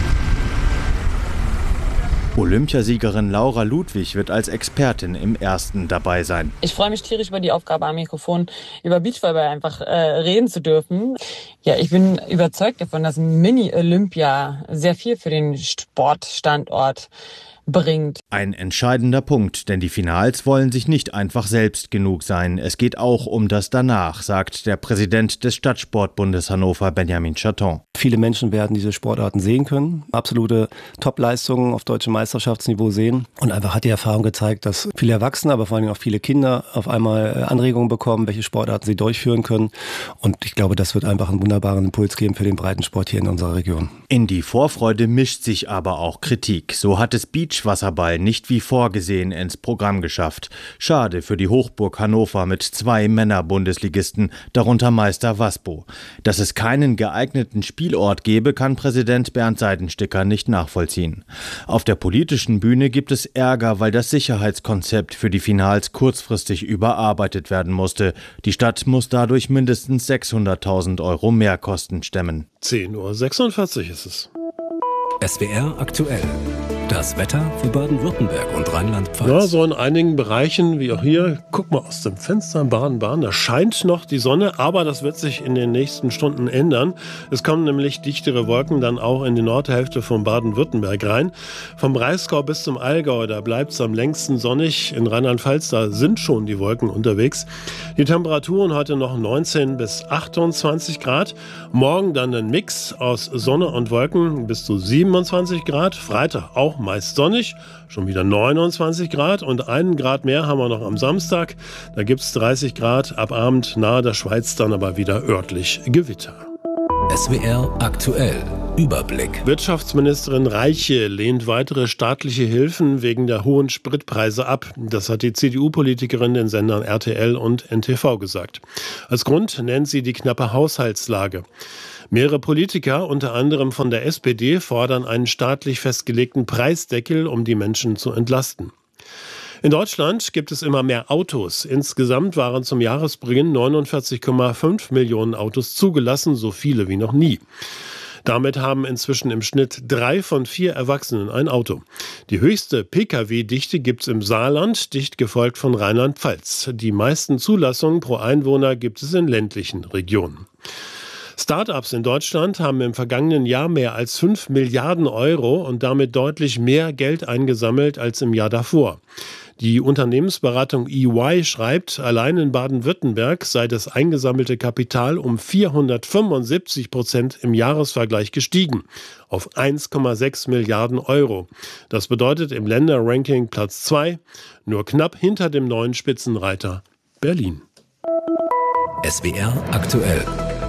Olympiasiegerin Laura Ludwig wird als Expertin im Ersten dabei sein. Ich freue mich tierisch über die Aufgabe am Mikrofon, über Beachvolleyball einfach reden zu dürfen. Ja, ich bin überzeugt davon, dass Mini-Olympia sehr viel für den Sportstandort bringt. Ein entscheidender Punkt, denn die Finals wollen sich nicht einfach selbst genug sein. Es geht auch um das Danach, sagt der Präsident des Stadtsportbundes Hannover, Benjamin Chaton. Viele Menschen werden diese Sportarten sehen können, absolute Topleistungen auf deutschem Meisterschaftsniveau sehen. Und einfach hat die Erfahrung gezeigt, dass viele Erwachsene, aber vor allem auch viele Kinder auf einmal Anregungen bekommen, welche Sportarten sie durchführen können. Und ich glaube, das wird einfach einen wunderbaren Impuls geben für den Breitensport hier in unserer Region. In die Vorfreude mischt sich aber auch Kritik. So hat es Beachwasserball nicht wie vorgesehen ins Programm geschafft. Schade für die Hochburg Hannover mit 2 Männer-Bundesligisten, darunter Meister Waspo. Dass es keinen geeigneten Spielort gebe, kann Präsident Bernd Seidensticker nicht nachvollziehen. Auf der politischen Bühne gibt es Ärger, weil das Sicherheitskonzept für die Finals kurzfristig überarbeitet werden musste. Die Stadt muss dadurch mindestens 600.000 € Mehrkosten stemmen. 10:46 Uhr ist es. SWR aktuell. Das Wetter für Baden-Württemberg und Rheinland-Pfalz. Ja, so in einigen Bereichen, wie auch hier, guck mal aus dem Fenster in Baden-Baden, da scheint noch die Sonne, aber das wird sich in den nächsten Stunden ändern. Es kommen nämlich dichtere Wolken dann auch in die Nordhälfte von Baden-Württemberg rein. Vom Breisgau bis zum Allgäu, da bleibt es am längsten sonnig. In Rheinland-Pfalz, da sind schon die Wolken unterwegs. Die Temperaturen heute noch 19 bis 28 Grad. Morgen dann ein Mix aus Sonne und Wolken bis zu 27 Grad. Freitag auch meist sonnig, schon wieder 29 Grad und 1 Grad mehr haben wir noch am Samstag. Da gibt es 30 Grad, ab Abend nahe der Schweiz dann aber wieder örtlich Gewitter. SWR aktuell. Überblick. Wirtschaftsministerin Reiche lehnt weitere staatliche Hilfen wegen der hohen Spritpreise ab. Das hat die CDU-Politikerin den Sendern RTL und NTV gesagt. Als Grund nennt sie die knappe Haushaltslage. Mehrere Politiker, unter anderem von der SPD, fordern einen staatlich festgelegten Preisdeckel, um die Menschen zu entlasten. In Deutschland gibt es immer mehr Autos. Insgesamt waren zum Jahresbeginn 49,5 Millionen Autos zugelassen, so viele wie noch nie. Damit haben inzwischen im Schnitt 3 von 4 Erwachsenen ein Auto. Die höchste Pkw-Dichte gibt es im Saarland, dicht gefolgt von Rheinland-Pfalz. Die meisten Zulassungen pro Einwohner gibt es in ländlichen Regionen. Start-ups in Deutschland haben im vergangenen Jahr mehr als 5 Milliarden Euro und damit deutlich mehr Geld eingesammelt als im Jahr davor. Die Unternehmensberatung EY schreibt, allein in Baden-Württemberg sei das eingesammelte Kapital um 475% im Jahresvergleich gestiegen, auf 1,6 Milliarden Euro. Das bedeutet im Länderranking Platz 2, nur knapp hinter dem neuen Spitzenreiter Berlin. SWR aktuell.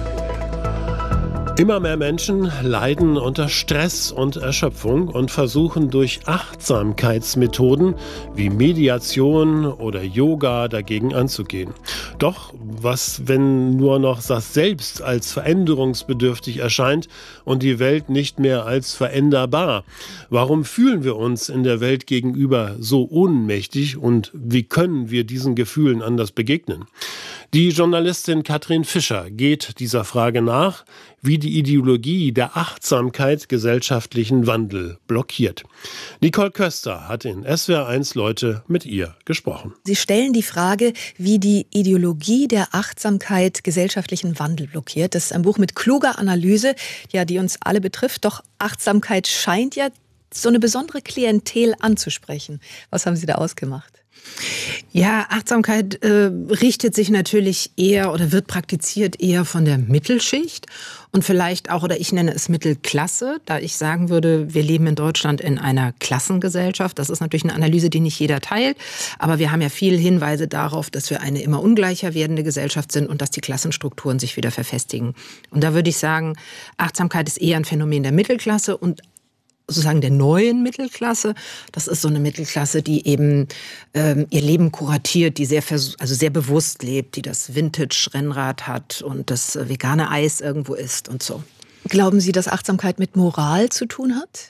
Immer mehr Menschen leiden unter Stress und Erschöpfung und versuchen durch Achtsamkeitsmethoden wie Mediation oder Yoga dagegen anzugehen. Doch was, wenn nur noch das Selbst als veränderungsbedürftig erscheint und die Welt nicht mehr als veränderbar? Warum fühlen wir uns in der Welt gegenüber so ohnmächtig und wie können wir diesen Gefühlen anders begegnen? Die Journalistin Katrin Fischer geht dieser Frage nach, wie die Ideologie der Achtsamkeit gesellschaftlichen Wandel blockiert. Nicole Köster hat in SWR1 Leute mit ihr gesprochen. Sie stellen die Frage, wie die Ideologie der Achtsamkeit gesellschaftlichen Wandel blockiert. Das ist ein Buch mit kluger Analyse, ja, die uns alle betrifft. Doch Achtsamkeit scheint ja so eine besondere Klientel anzusprechen. Was haben Sie da ausgemacht? Ja, Achtsamkeit richtet sich natürlich eher oder wird praktiziert eher von der Mittelschicht und vielleicht auch, oder ich nenne es Mittelklasse, da ich sagen würde, wir leben in Deutschland in einer Klassengesellschaft. Das ist natürlich eine Analyse, die nicht jeder teilt, aber wir haben ja viele Hinweise darauf, dass wir eine immer ungleicher werdende Gesellschaft sind und dass die Klassenstrukturen sich wieder verfestigen. Und da würde ich sagen, Achtsamkeit ist eher ein Phänomen der Mittelklasse und sozusagen der neuen Mittelklasse. Das ist so eine Mittelklasse, die eben ihr Leben kuratiert, die sehr bewusst lebt, die das Vintage-Rennrad hat und das vegane Eis irgendwo isst und so. Glauben Sie, dass Achtsamkeit mit Moral zu tun hat?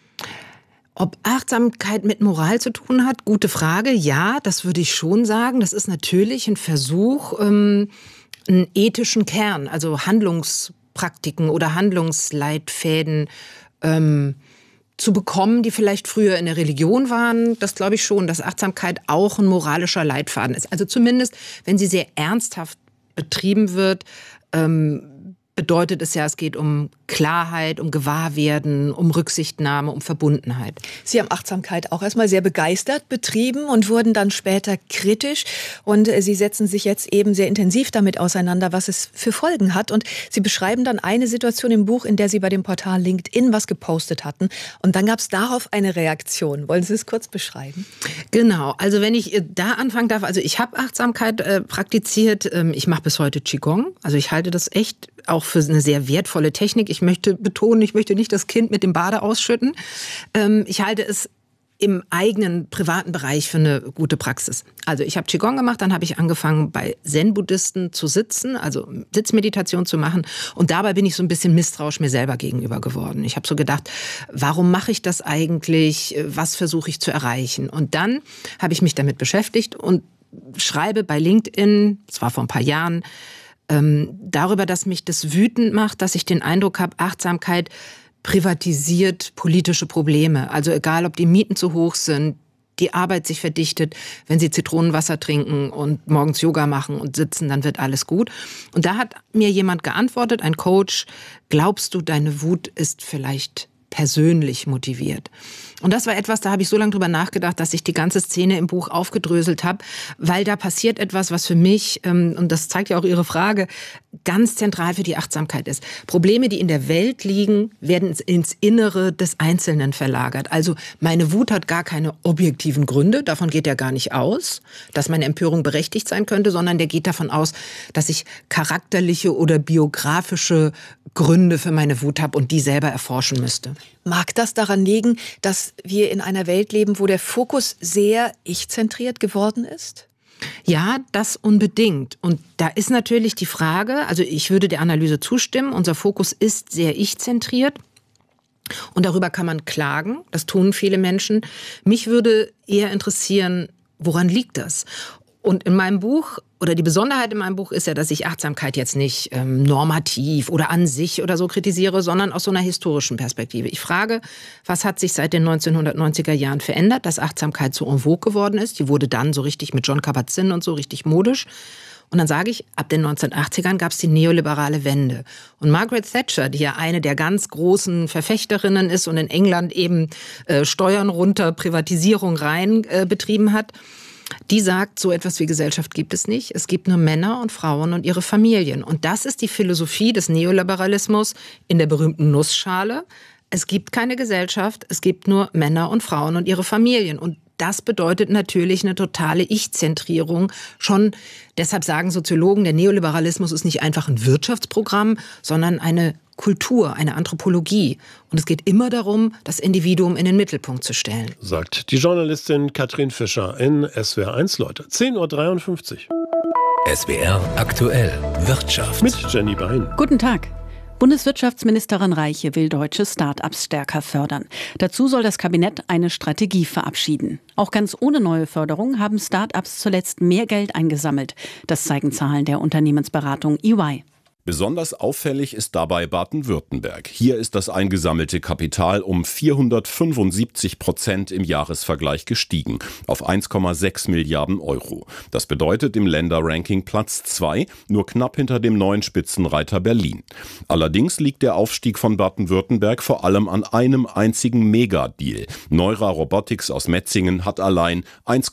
Ob Achtsamkeit mit Moral zu tun hat? Gute Frage. Ja, das würde ich schon sagen. Das ist natürlich ein Versuch, einen ethischen Kern, also Handlungspraktiken oder Handlungsleitfäden zu bekommen, die vielleicht früher in der Religion waren. Das glaube ich schon, dass Achtsamkeit auch ein moralischer Leitfaden ist. Also zumindest, wenn sie sehr ernsthaft betrieben wird, bedeutet es ja, es geht um Klarheit, um Gewahrwerden, um Rücksichtnahme, um Verbundenheit. Sie haben Achtsamkeit auch erstmal sehr begeistert betrieben und wurden dann später kritisch. Und Sie setzen sich jetzt eben sehr intensiv damit auseinander, was es für Folgen hat. Und Sie beschreiben dann eine Situation im Buch, in der Sie bei dem Portal LinkedIn was gepostet hatten. Und dann gab es darauf eine Reaktion. Wollen Sie es kurz beschreiben? Genau, also wenn ich da anfangen darf, also ich habe Achtsamkeit praktiziert. Ich mache bis heute Qigong. Also ich halte das echt auch für eine sehr wertvolle Technik. Ich möchte betonen, ich möchte nicht das Kind mit dem Bade ausschütten. Ich halte es im eigenen privaten Bereich für eine gute Praxis. Also ich habe Qigong gemacht, dann habe ich angefangen bei Zen-Buddhisten zu sitzen, also Sitzmeditation zu machen. Und dabei bin ich so ein bisschen misstrauisch mir selber gegenüber geworden. Ich habe so gedacht, warum mache ich das eigentlich? Was versuche ich zu erreichen? Und dann habe ich mich damit beschäftigt und schreibe bei LinkedIn, das war vor ein paar Jahren, darüber, dass mich das wütend macht, dass ich den Eindruck habe, Achtsamkeit privatisiert politische Probleme. Also egal, ob die Mieten zu hoch sind, die Arbeit sich verdichtet, wenn Sie Zitronenwasser trinken und morgens Yoga machen und sitzen, dann wird alles gut. Und da hat mir jemand geantwortet, ein Coach, glaubst du, deine Wut ist vielleicht persönlich motiviert. Und das war etwas, da habe ich so lange drüber nachgedacht, dass ich die ganze Szene im Buch aufgedröselt habe, weil da passiert etwas, was für mich, und das zeigt ja auch Ihre Frage, ganz zentral für die Achtsamkeit ist. Probleme, die in der Welt liegen, werden ins Innere des Einzelnen verlagert. Also meine Wut hat gar keine objektiven Gründe, davon geht er gar nicht aus, dass meine Empörung berechtigt sein könnte, sondern der geht davon aus, dass ich charakterliche oder biografische Gründe für meine Wut habe und die selber erforschen müsste. Mag das daran liegen, dass wir in einer Welt leben, wo der Fokus sehr ich-zentriert geworden ist? Ja, das unbedingt. Und da ist natürlich die Frage, also ich würde der Analyse zustimmen, unser Fokus ist sehr ich-zentriert. Und darüber kann man klagen, das tun viele Menschen. Mich würde eher interessieren, woran liegt das? Und in meinem Buch, oder die Besonderheit in meinem Buch ist ja, dass ich Achtsamkeit jetzt nicht normativ oder an sich oder so kritisiere, sondern aus so einer historischen Perspektive. Ich frage, was hat sich seit den 1990er Jahren verändert, dass Achtsamkeit so en vogue geworden ist? Die wurde dann so richtig mit Jon Kabat-Zinn und so richtig modisch. Und dann sage ich, ab den 1980ern gab es die neoliberale Wende. Und Margaret Thatcher, die ja eine der ganz großen Verfechterinnen ist und in England eben Steuern runter, Privatisierung rein betrieben hat, die sagt, so etwas wie Gesellschaft gibt es nicht. Es gibt nur Männer und Frauen und ihre Familien. Und das ist die Philosophie des Neoliberalismus in der berühmten Nussschale. Es gibt keine Gesellschaft, es gibt nur Männer und Frauen und ihre Familien. Und das bedeutet natürlich eine totale Ich-Zentrierung. Schon deshalb sagen Soziologen, der Neoliberalismus ist nicht einfach ein Wirtschaftsprogramm, sondern eine Kultur, eine Anthropologie. Und es geht immer darum, das Individuum in den Mittelpunkt zu stellen. Sagt die Journalistin Katrin Fischer in SWR1, Leute. 10.53 Uhr. SWR aktuell Wirtschaft. Mit Jenny Bein. Guten Tag. Bundeswirtschaftsministerin Reiche will deutsche Start-ups stärker fördern. Dazu soll das Kabinett eine Strategie verabschieden. Auch ganz ohne neue Förderung haben Start-ups zuletzt mehr Geld eingesammelt. Das zeigen Zahlen der Unternehmensberatung EY. Besonders auffällig ist dabei Baden-Württemberg. Hier ist das eingesammelte Kapital um 475% im Jahresvergleich gestiegen, auf 1,6 Milliarden Euro. Das bedeutet im Länderranking Platz 2, nur knapp hinter dem neuen Spitzenreiter Berlin. Allerdings liegt der Aufstieg von Baden-Württemberg vor allem an einem einzigen Megadeal. Neura Robotics aus Metzingen hat allein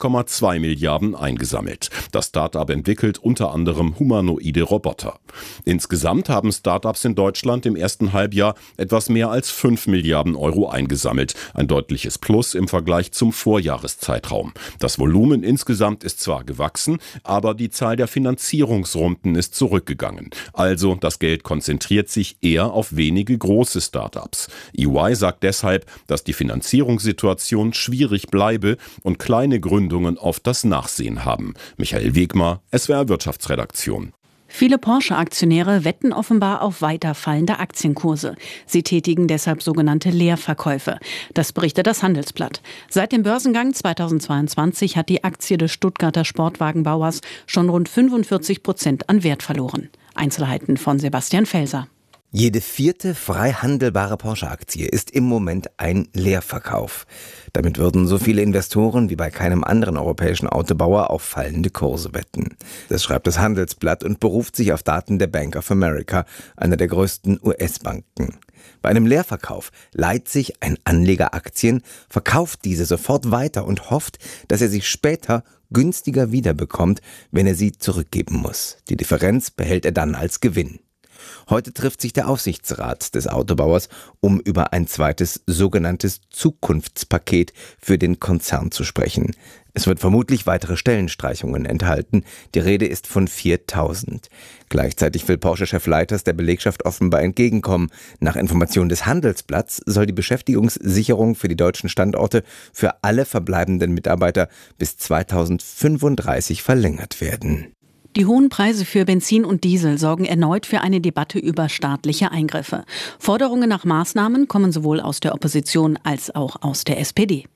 1,2 Milliarden eingesammelt. Das Start-up entwickelt unter anderem humanoide Roboter. Insgesamt haben Startups in Deutschland im ersten Halbjahr etwas mehr als 5 Milliarden Euro eingesammelt. Ein deutliches Plus im Vergleich zum Vorjahreszeitraum. Das Volumen insgesamt ist zwar gewachsen, aber die Zahl der Finanzierungsrunden ist zurückgegangen. Also das Geld konzentriert sich eher auf wenige große Startups. EY sagt deshalb, dass die Finanzierungssituation schwierig bleibe und kleine Gründungen oft das Nachsehen haben. Michael Wegmar, SWR Wirtschaftsredaktion. Viele Porsche-Aktionäre wetten offenbar auf weiter fallende Aktienkurse. Sie tätigen deshalb sogenannte Leerverkäufe. Das berichtet das Handelsblatt. Seit dem Börsengang 2022 hat die Aktie des Stuttgarter Sportwagenbauers schon rund 45% an Wert verloren. Einzelheiten von Sebastian Felser. Jede vierte frei handelbare Porsche-Aktie ist im Moment ein Leerverkauf. Damit würden so viele Investoren wie bei keinem anderen europäischen Autobauer auf fallende Kurse wetten. Das schreibt das Handelsblatt und beruft sich auf Daten der Bank of America, einer der größten US-Banken. Bei einem Leerverkauf leiht sich ein Anleger Aktien, verkauft diese sofort weiter und hofft, dass er sie später günstiger wiederbekommt, wenn er sie zurückgeben muss. Die Differenz behält er dann als Gewinn. Heute trifft sich der Aufsichtsrat des Autobauers, um über ein zweites sogenanntes Zukunftspaket für den Konzern zu sprechen. Es wird vermutlich weitere Stellenstreichungen enthalten. Die Rede ist von 4.000. Gleichzeitig will Porsche-Chef Leiters der Belegschaft offenbar entgegenkommen. Nach Informationen des Handelsblatts soll die Beschäftigungssicherung für die deutschen Standorte für alle verbleibenden Mitarbeiter bis 2035 verlängert werden. Die hohen Preise für Benzin und Diesel sorgen erneut für eine Debatte über staatliche Eingriffe. Forderungen nach Maßnahmen kommen sowohl aus der Opposition als auch aus der SPD.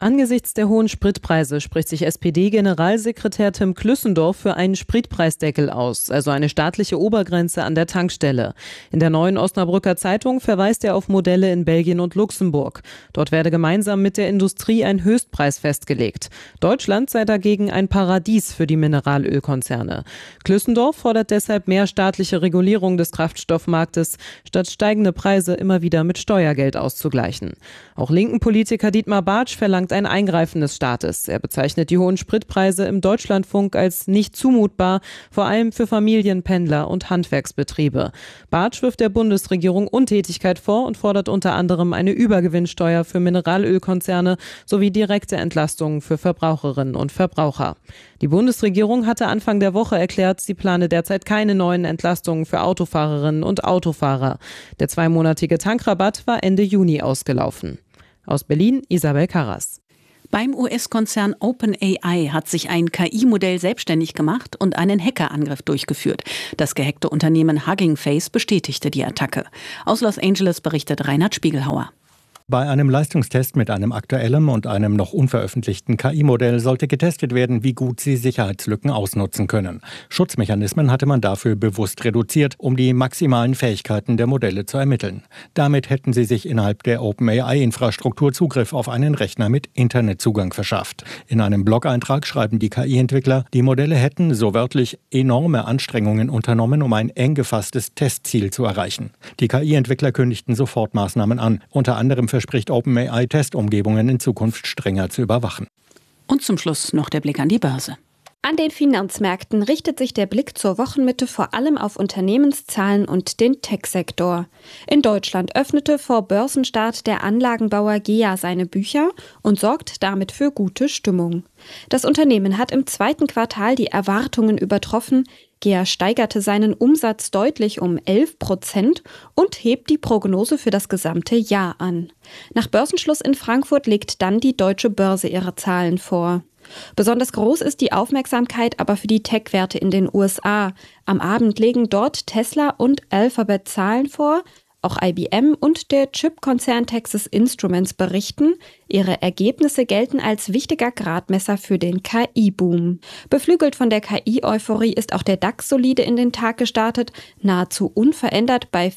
Angesichts der hohen Spritpreise spricht sich SPD-Generalsekretär Tim Klüssendorf für einen Spritpreisdeckel aus, also eine staatliche Obergrenze an der Tankstelle. In der Neuen Osnabrücker Zeitung verweist er auf Modelle in Belgien und Luxemburg. Dort werde gemeinsam mit der Industrie ein Höchstpreis festgelegt. Deutschland sei dagegen ein Paradies für die Mineralölkonzerne. Klüssendorf fordert deshalb mehr staatliche Regulierung des Kraftstoffmarktes, statt steigende Preise immer wieder mit Steuergeld auszugleichen. Auch linken Politiker Dietmar Bartsch verlangt ein Eingreifen des Staates. Er bezeichnet die hohen Spritpreise im Deutschlandfunk als nicht zumutbar, vor allem für Familien, Pendler und Handwerksbetriebe. Bartsch wirft der Bundesregierung Untätigkeit vor und fordert unter anderem eine Übergewinnsteuer für Mineralölkonzerne sowie direkte Entlastungen für Verbraucherinnen und Verbraucher. Die Bundesregierung hatte Anfang der Woche erklärt, sie plane derzeit keine neuen Entlastungen für Autofahrerinnen und Autofahrer. Der 2-monatige Tankrabatt war Ende Juni ausgelaufen. Aus Berlin, Isabel Karras. Beim US-Konzern OpenAI hat sich ein KI-Modell selbstständig gemacht und einen Hackerangriff durchgeführt. Das gehackte Unternehmen Hugging Face bestätigte die Attacke. Aus Los Angeles berichtet Reinhard Spiegelhauer. Bei einem Leistungstest mit einem aktuellen und einem noch unveröffentlichten KI-Modell sollte getestet werden, wie gut sie Sicherheitslücken ausnutzen können. Schutzmechanismen hatte man dafür bewusst reduziert, um die maximalen Fähigkeiten der Modelle zu ermitteln. Damit hätten sie sich innerhalb der OpenAI-Infrastruktur Zugriff auf einen Rechner mit Internetzugang verschafft. In einem Blog-Eintrag schreiben die KI-Entwickler, die Modelle hätten, so wörtlich, enorme Anstrengungen unternommen, um ein eng gefasstes Testziel zu erreichen. Die KI-Entwickler kündigten sofort Maßnahmen an, unter anderem verspricht OpenAI, Testumgebungen in Zukunft strenger zu überwachen. Und zum Schluss noch der Blick an die Börse. An den Finanzmärkten richtet sich der Blick zur Wochenmitte vor allem auf Unternehmenszahlen und den Tech-Sektor. In Deutschland öffnete vor Börsenstart der Anlagenbauer GEA seine Bücher und sorgt damit für gute Stimmung. Das Unternehmen hat im 2. Quartal die Erwartungen übertroffen. GEA steigerte seinen Umsatz deutlich um 11% und hebt die Prognose für das gesamte Jahr an. Nach Börsenschluss in Frankfurt legt dann die Deutsche Börse ihre Zahlen vor. Besonders groß ist die Aufmerksamkeit aber für die Tech-Werte in den USA. Am Abend legen dort Tesla und Alphabet Zahlen vor. Auch IBM und der Chip-Konzern Texas Instruments berichten, ihre Ergebnisse gelten als wichtiger Gradmesser für den KI-Boom. Beflügelt von der KI-Euphorie ist auch der DAX solide in den Tag gestartet, nahezu unverändert bei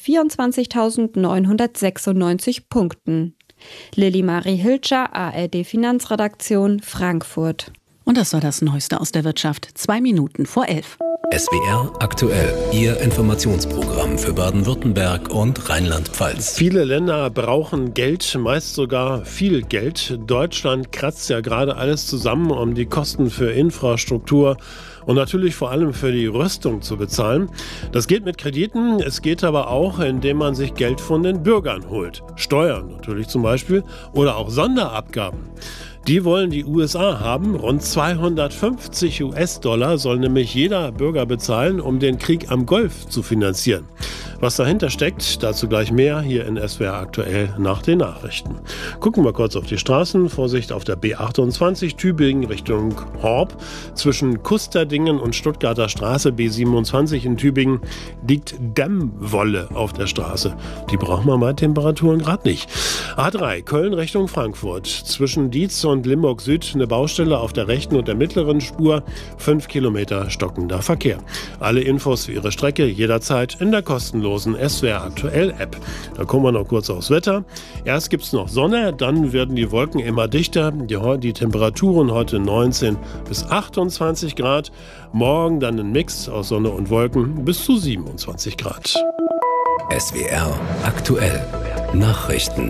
24.996 Punkten. Lilly Marie Hilscher, ARD Finanzredaktion, Frankfurt. Und das war das Neueste aus der Wirtschaft. 2 Minuten vor 11. SWR aktuell, Ihr Informationsprogramm für Baden-Württemberg und Rheinland-Pfalz. Viele Länder brauchen Geld, meist sogar viel Geld. Deutschland kratzt ja gerade alles zusammen, um die Kosten für Infrastruktur und natürlich vor allem für die Rüstung zu bezahlen. Das geht mit Krediten, es geht aber auch, indem man sich Geld von den Bürgern holt. Steuern natürlich zum Beispiel oder auch Sonderabgaben. Die wollen die USA haben. Rund 250 US-Dollar soll nämlich jeder Bürger bezahlen, um den Krieg am Golf zu finanzieren. Was dahinter steckt, dazu gleich mehr hier in SWR aktuell nach den Nachrichten. Gucken wir kurz auf die Straßen. Vorsicht auf der B28 Tübingen Richtung Horb. Zwischen Kusterdingen und Stuttgarter Straße B27 in Tübingen liegt Dämmwolle auf der Straße. Die braucht man bei Temperaturen gerade nicht. A3 Köln Richtung Frankfurt. Zwischen Dietz und Limburg Süd eine Baustelle auf der rechten und der mittleren Spur. 5 Kilometer stockender Verkehr. Alle Infos für Ihre Strecke jederzeit in der kostenlosen SWR aktuell App. Da kommen wir noch kurz aufs Wetter. Erst gibt es noch Sonne, dann werden die Wolken immer dichter. Die Temperaturen heute 19 bis 28 Grad. Morgen dann ein Mix aus Sonne und Wolken bis zu 27 Grad. SWR aktuell. Nachrichten.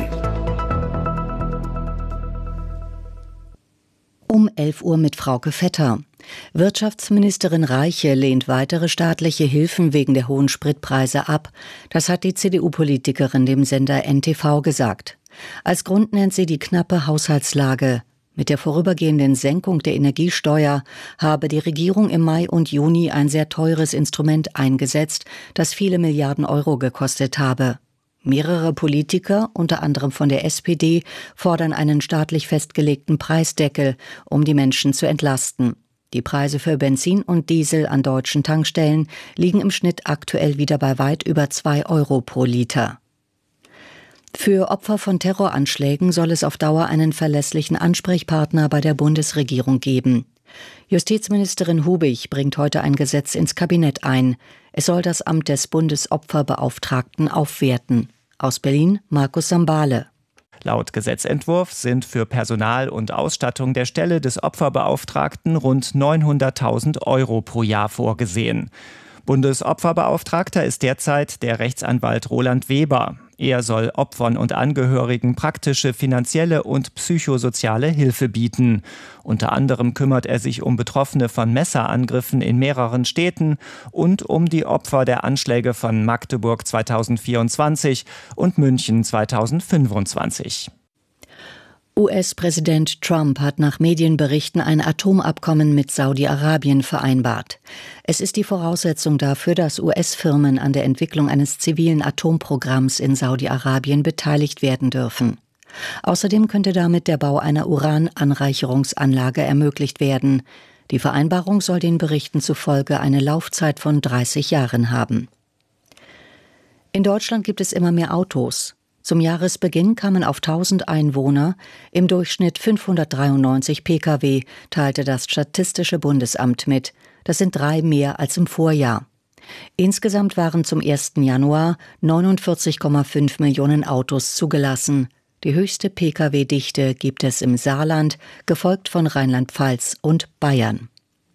Um 11 Uhr mit Frauke Vetter. Wirtschaftsministerin Reiche lehnt weitere staatliche Hilfen wegen der hohen Spritpreise ab. Das hat die CDU-Politikerin dem Sender NTV gesagt. Als Grund nennt sie die knappe Haushaltslage. Mit der vorübergehenden Senkung der Energiesteuer habe die Regierung im Mai und Juni ein sehr teures Instrument eingesetzt, das viele Milliarden Euro gekostet habe. Mehrere Politiker, unter anderem von der SPD, fordern einen staatlich festgelegten Preisdeckel, um die Menschen zu entlasten. Die Preise für Benzin und Diesel an deutschen Tankstellen liegen im Schnitt aktuell wieder bei weit über 2 Euro pro Liter. Für Opfer von Terroranschlägen soll es auf Dauer einen verlässlichen Ansprechpartner bei der Bundesregierung geben. Justizministerin Hubig bringt heute ein Gesetz ins Kabinett ein. Es soll das Amt des Bundesopferbeauftragten aufwerten. Aus Berlin Markus Sambale. Laut Gesetzentwurf sind für Personal und Ausstattung der Stelle des Opferbeauftragten rund 900.000 € pro Jahr vorgesehen. Bundesopferbeauftragter ist derzeit der Rechtsanwalt Roland Weber. Er soll Opfern und Angehörigen praktische finanzielle und psychosoziale Hilfe bieten. Unter anderem kümmert er sich um Betroffene von Messerangriffen in mehreren Städten und um die Opfer der Anschläge von Magdeburg 2024 und München 2025. US-Präsident Trump hat nach Medienberichten ein Atomabkommen mit Saudi-Arabien vereinbart. Es ist die Voraussetzung dafür, dass US-Firmen an der Entwicklung eines zivilen Atomprogramms in Saudi-Arabien beteiligt werden dürfen. Außerdem könnte damit der Bau einer Urananreicherungsanlage ermöglicht werden. Die Vereinbarung soll den Berichten zufolge eine Laufzeit von 30 Jahren haben. In Deutschland gibt es immer mehr Autos. Zum Jahresbeginn kamen auf 1000 Einwohner im Durchschnitt 593 Pkw, teilte das Statistische Bundesamt mit. Das sind 3 mehr als im Vorjahr. Insgesamt waren zum 1. Januar 49,5 Millionen Autos zugelassen. Die höchste Pkw-Dichte gibt es im Saarland, gefolgt von Rheinland-Pfalz und Bayern.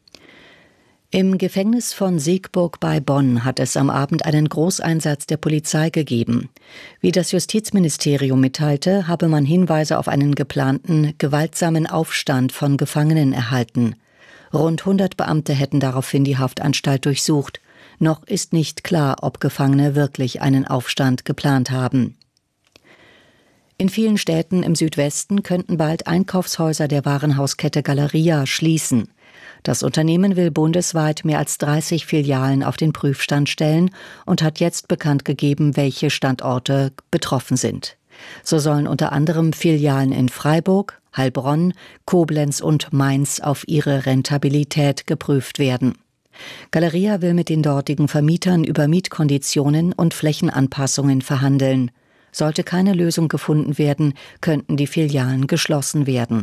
Im Gefängnis von Siegburg bei Bonn hat es am Abend einen Großeinsatz der Polizei gegeben. Wie das Justizministerium mitteilte, habe man Hinweise auf einen geplanten, gewaltsamen Aufstand von Gefangenen erhalten. Rund 100 Beamte hätten daraufhin die Haftanstalt durchsucht. Noch ist nicht klar, ob Gefangene wirklich einen Aufstand geplant haben. In vielen Städten im Südwesten könnten bald Einkaufshäuser der Warenhauskette Galeria schließen. Das Unternehmen will bundesweit mehr als 30 Filialen auf den Prüfstand stellen und hat jetzt bekannt gegeben, welche Standorte betroffen sind. So sollen unter anderem Filialen in Freiburg, Heilbronn, Koblenz und Mainz auf ihre Rentabilität geprüft werden. Galeria will mit den dortigen Vermietern über Mietkonditionen und Flächenanpassungen verhandeln. Sollte keine Lösung gefunden werden, könnten die Filialen geschlossen werden.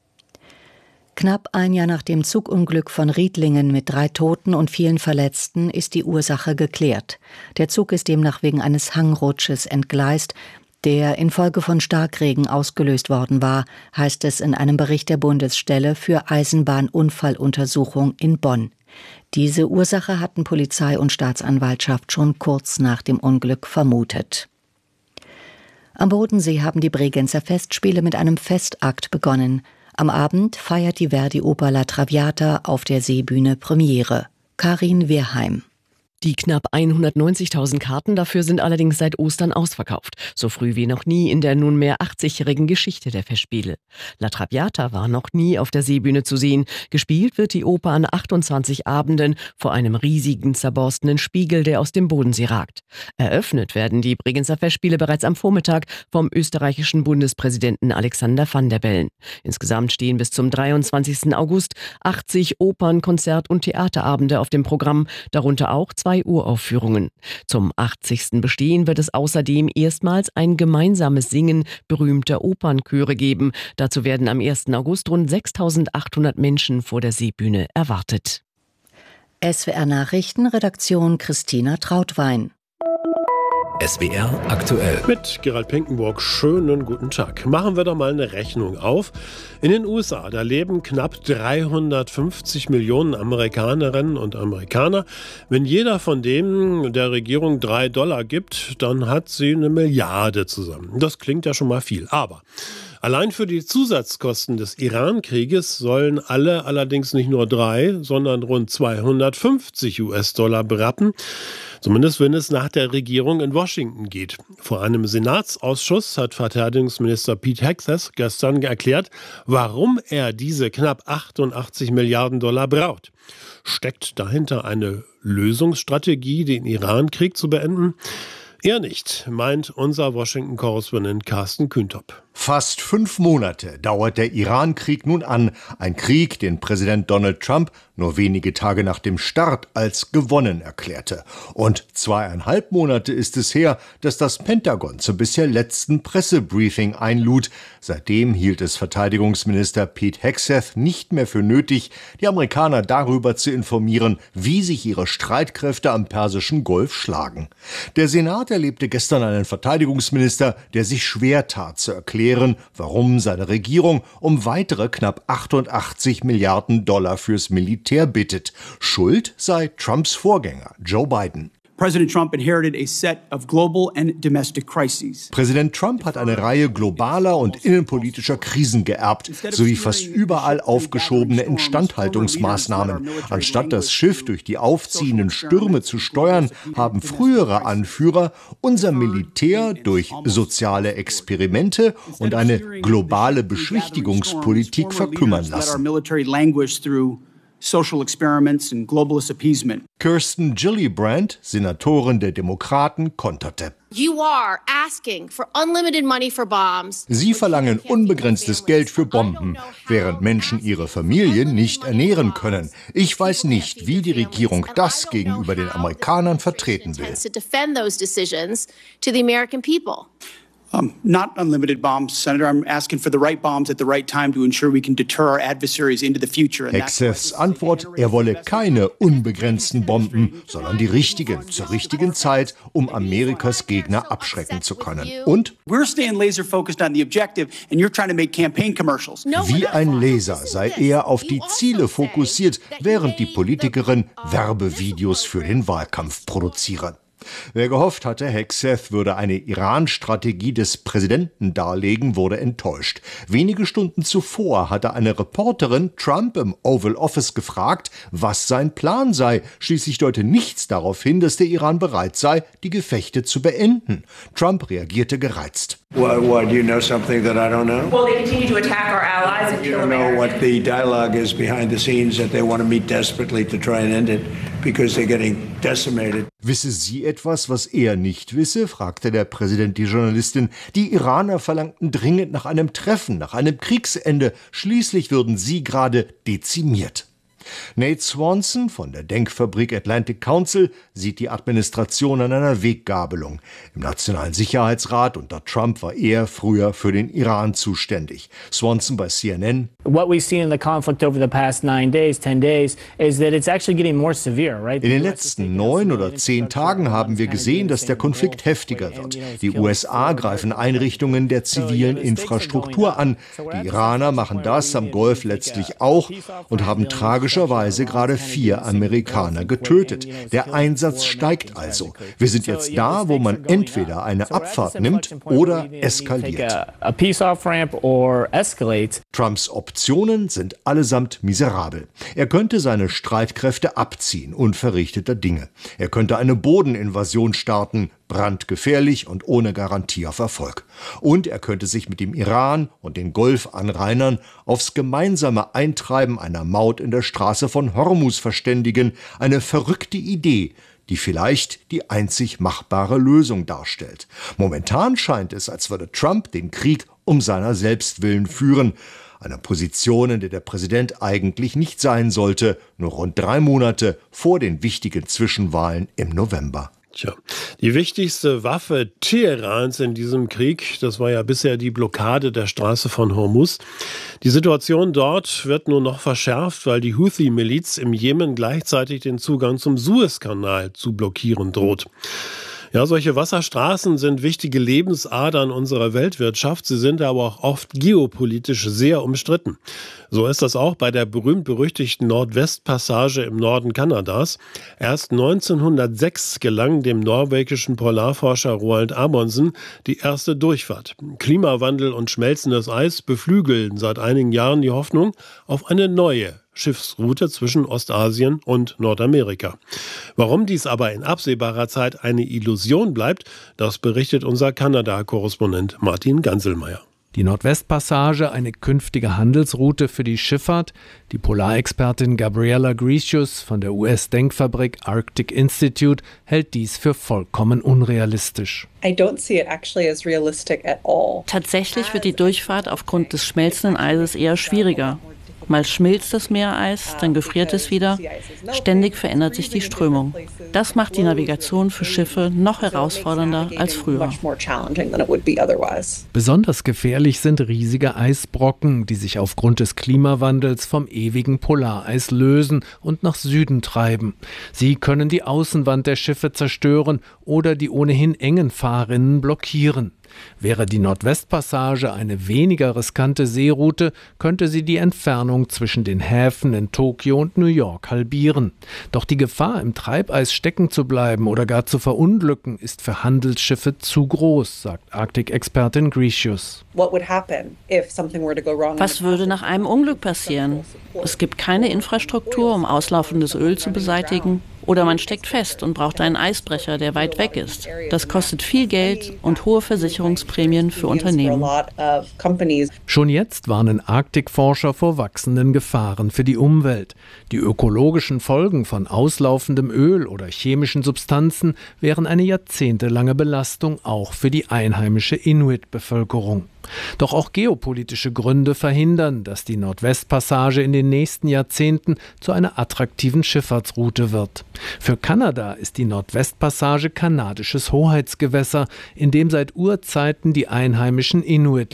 Knapp ein Jahr nach dem Zugunglück von Riedlingen mit 3 Toten und vielen Verletzten ist die Ursache geklärt. Der Zug ist demnach wegen eines Hangrutsches entgleist, der infolge von Starkregen ausgelöst worden war, heißt es in einem Bericht der Bundesstelle für Eisenbahnunfalluntersuchung in Bonn. Diese Ursache hatten Polizei und Staatsanwaltschaft schon kurz nach dem Unglück vermutet. Am Bodensee haben die Bregenzer Festspiele mit einem Festakt begonnen. Am Abend feiert die Verdi-Oper La Traviata auf der Seebühne Premiere. Karin Wehrheim. Die knapp 190.000 Karten dafür sind allerdings seit Ostern ausverkauft. So früh wie noch nie in der nunmehr 80-jährigen Geschichte der Festspiele. La Traviata war noch nie auf der Seebühne zu sehen. Gespielt wird die Oper an 28 Abenden vor einem riesigen, zerborstenen Spiegel, der aus dem Bodensee ragt. Eröffnet werden die Bregenzer Festspiele bereits am Vormittag vom österreichischen Bundespräsidenten Alexander Van der Bellen. Insgesamt stehen bis zum 23. August 80 Opern-, Konzert- und Theaterabende auf dem Programm, darunter auch 2 Uraufführungen. Zum 80. Bestehen wird es außerdem erstmals ein gemeinsames Singen berühmter Opernchöre geben. Dazu werden am 1. August rund 6.800 Menschen vor der Seebühne erwartet. SWR Nachrichten, Redaktion Christina Trautwein. SWR aktuell. Mit Gerald Pinkenburg, schönen guten Tag. Machen wir doch mal eine Rechnung auf. In den USA, da leben knapp 350 Millionen Amerikanerinnen und Amerikaner. Wenn jeder von denen der Regierung $3 gibt, dann hat sie 1 Milliarde zusammen. Das klingt ja schon mal viel, aber allein für die Zusatzkosten des Iran-Krieges sollen alle allerdings nicht nur 3, sondern rund 250 US-Dollar berappen. Zumindest wenn es nach der Regierung in Washington geht. Vor einem Senatsausschuss hat Verteidigungsminister Pete Hegseth gestern erklärt, warum er diese knapp 88 Milliarden Dollar braucht. Steckt dahinter eine Lösungsstrategie, den Iran-Krieg zu beenden? Eher nicht, meint unser Washington-Korrespondent Carsten Kühntop. Fast 5 Monate dauert der Iran-Krieg nun an. Ein Krieg, den Präsident Donald Trump nur wenige Tage nach dem Start als gewonnen erklärte. Und 2,5 Monate ist es her, dass das Pentagon zum bisher letzten Pressebriefing einlud. Seitdem hielt es Verteidigungsminister Pete Hegseth nicht mehr für nötig, die Amerikaner darüber zu informieren, wie sich ihre Streitkräfte am Persischen Golf schlagen. Der Senat erlebte gestern einen Verteidigungsminister, der sich schwer tat zu erklären, warum seine Regierung um weitere knapp 88 Milliarden Dollar fürs Militär bittet. Schuld sei Trumps Vorgänger Joe Biden. President Trump inherited a set of global and domestic crises. Präsident Trump hat eine Reihe globaler und innenpolitischer Krisen geerbt, sowie fast überall aufgeschobene Instandhaltungsmaßnahmen. Anstatt das Schiff durch die aufziehenden Stürme zu steuern, haben frühere Anführer unser Militär durch soziale Experimente und eine globale Beschwichtigungspolitik verkümmern lassen. Social experiments and globalist appeasement. Kirsten Gillibrand, Senatorin der Demokraten, konterte. Sie verlangen unbegrenztes Geld für Bomben, während Menschen ihre Familien nicht ernähren können. Ich weiß nicht, wie die Regierung das gegenüber den Amerikanern vertreten will. Not unlimited bombs, Senator. I'm asking for the right bombs at the right time to ensure we can deter our adversaries into the future. Hegseths Antwort, er wolle keine unbegrenzten Bomben, sondern die richtigen, zur richtigen Zeit, um Amerikas Gegner abschrecken zu können. Und? We're staying laser focused on the objective and you're trying to make campaign commercials. Wie ein Laser sei er auf die Ziele fokussiert, während die Politikerin Werbevideos für den Wahlkampf produzieren. Wer gehofft hatte, Hegseth würde eine Iran-Strategie des Präsidenten darlegen, wurde enttäuscht. Wenige Stunden zuvor hatte eine Reporterin Trump im Oval Office gefragt, was sein Plan sei. Schließlich deute nichts darauf hin, dass der Iran bereit sei, die Gefechte zu beenden. Trump reagierte gereizt. Why do you know something that I don't know? Well, they continue to attack our allies and kill Americans. You know what the dialogue is behind the scenes, that they want to meet desperately to try and end it because they're getting decimated. Wisse sie etwas, was er nicht wisse? Fragte der Präsident die Journalistin. Die Iraner verlangten dringend nach einem Treffen, nach einem Kriegsende. Schließlich würden sie gerade dezimiert. Nate Swanson von der Denkfabrik Atlantic Council sieht die Administration an einer Weggabelung. Im Nationalen Sicherheitsrat unter Trump war er früher für den Iran zuständig. Swanson bei CNN. What we've seen in the conflict over the past 9 days, 10 days, is that it's actually getting more severe, right? In den letzten 9 oder 10 Tagen haben wir gesehen, dass der Konflikt heftiger wird. Die USA greifen Einrichtungen der zivilen Infrastruktur an. Die Iraner machen das am Golf letztlich auch und haben tragischerweise gerade 4 Amerikaner getötet. Der Einsatz steigt also. Wir sind jetzt da, wo man entweder eine Abfahrt nimmt oder eskaliert. Trumps Optionen sind allesamt miserabel. Er könnte seine Streitkräfte abziehen, unverrichteter Dinge. Er könnte eine Bodeninvasion starten, brandgefährlich und ohne Garantie auf Erfolg. Und er könnte sich mit dem Iran und den Golfanrainern aufs gemeinsame Eintreiben einer Maut in der Straße von Hormuz verständigen, eine verrückte Idee, die vielleicht die einzig machbare Lösung darstellt. Momentan scheint es, als würde Trump den Krieg um seiner selbst willen führen, eine Position, in der der Präsident eigentlich nicht sein sollte, nur rund 3 Monate vor den wichtigen Zwischenwahlen im November. Tja, die wichtigste Waffe Teherans in diesem Krieg, das war ja bisher die Blockade der Straße von Hormuz. Die Situation dort wird nur noch verschärft, weil die Houthi-Miliz im Jemen gleichzeitig den Zugang zum Suezkanal zu blockieren droht. Ja, solche Wasserstraßen sind wichtige Lebensadern unserer Weltwirtschaft. Sie sind aber auch oft geopolitisch sehr umstritten. So ist das auch bei der berühmt-berüchtigten Nordwestpassage im Norden Kanadas. Erst 1906 gelang dem norwegischen Polarforscher Roald Amundsen die erste Durchfahrt. Klimawandel und schmelzendes Eis beflügeln seit einigen Jahren die Hoffnung auf eine neue Schiffsroute zwischen Ostasien und Nordamerika. Warum dies aber in absehbarer Zeit eine Illusion bleibt, das berichtet unser Kanada-Korrespondent Martin Ganselmeier. Die Nordwestpassage eine künftige Handelsroute für die Schifffahrt? Die Polarexpertin Gabriela Grecius von der US-Denkfabrik Arctic Institute hält dies für vollkommen unrealistisch. Tatsächlich wird die Durchfahrt aufgrund des schmelzenden Eises eher schwieriger. Mal schmilzt das Meereis, dann gefriert es wieder. Ständig verändert sich die Strömung. Das macht die Navigation für Schiffe noch herausfordernder als früher. Besonders gefährlich sind riesige Eisbrocken, die sich aufgrund des Klimawandels vom ewigen Polareis lösen und nach Süden treiben. Sie können die Außenwand der Schiffe zerstören oder die ohnehin engen Fahrrinnen blockieren. Wäre die Nordwestpassage eine weniger riskante Seeroute, könnte sie die Entfernung zwischen den Häfen in Tokio und New York halbieren. Doch die Gefahr, im Treibeis stecken zu bleiben oder gar zu verunglücken, ist für Handelsschiffe zu groß, sagt Arktik-Expertin Grecius. Was würde nach einem Unglück passieren? Es gibt keine Infrastruktur, um auslaufendes Öl zu beseitigen. Oder man steckt fest und braucht einen Eisbrecher, der weit weg ist. Das kostet viel Geld und hohe Versicherungsprämien für Unternehmen. Schon jetzt warnen Arktikforscher vor wachsenden Gefahren für die Umwelt. Die ökologischen Folgen von auslaufendem Öl oder chemischen Substanzen wären eine jahrzehntelange Belastung auch für die einheimische Inuit-Bevölkerung. Doch auch geopolitische Gründe verhindern, dass die Nordwestpassage in den nächsten Jahrzehnten zu einer attraktiven Schifffahrtsroute wird. Für Kanada ist die Nordwestpassage kanadisches Hoheitsgewässer, in dem seit Urzeiten die einheimischen Inuit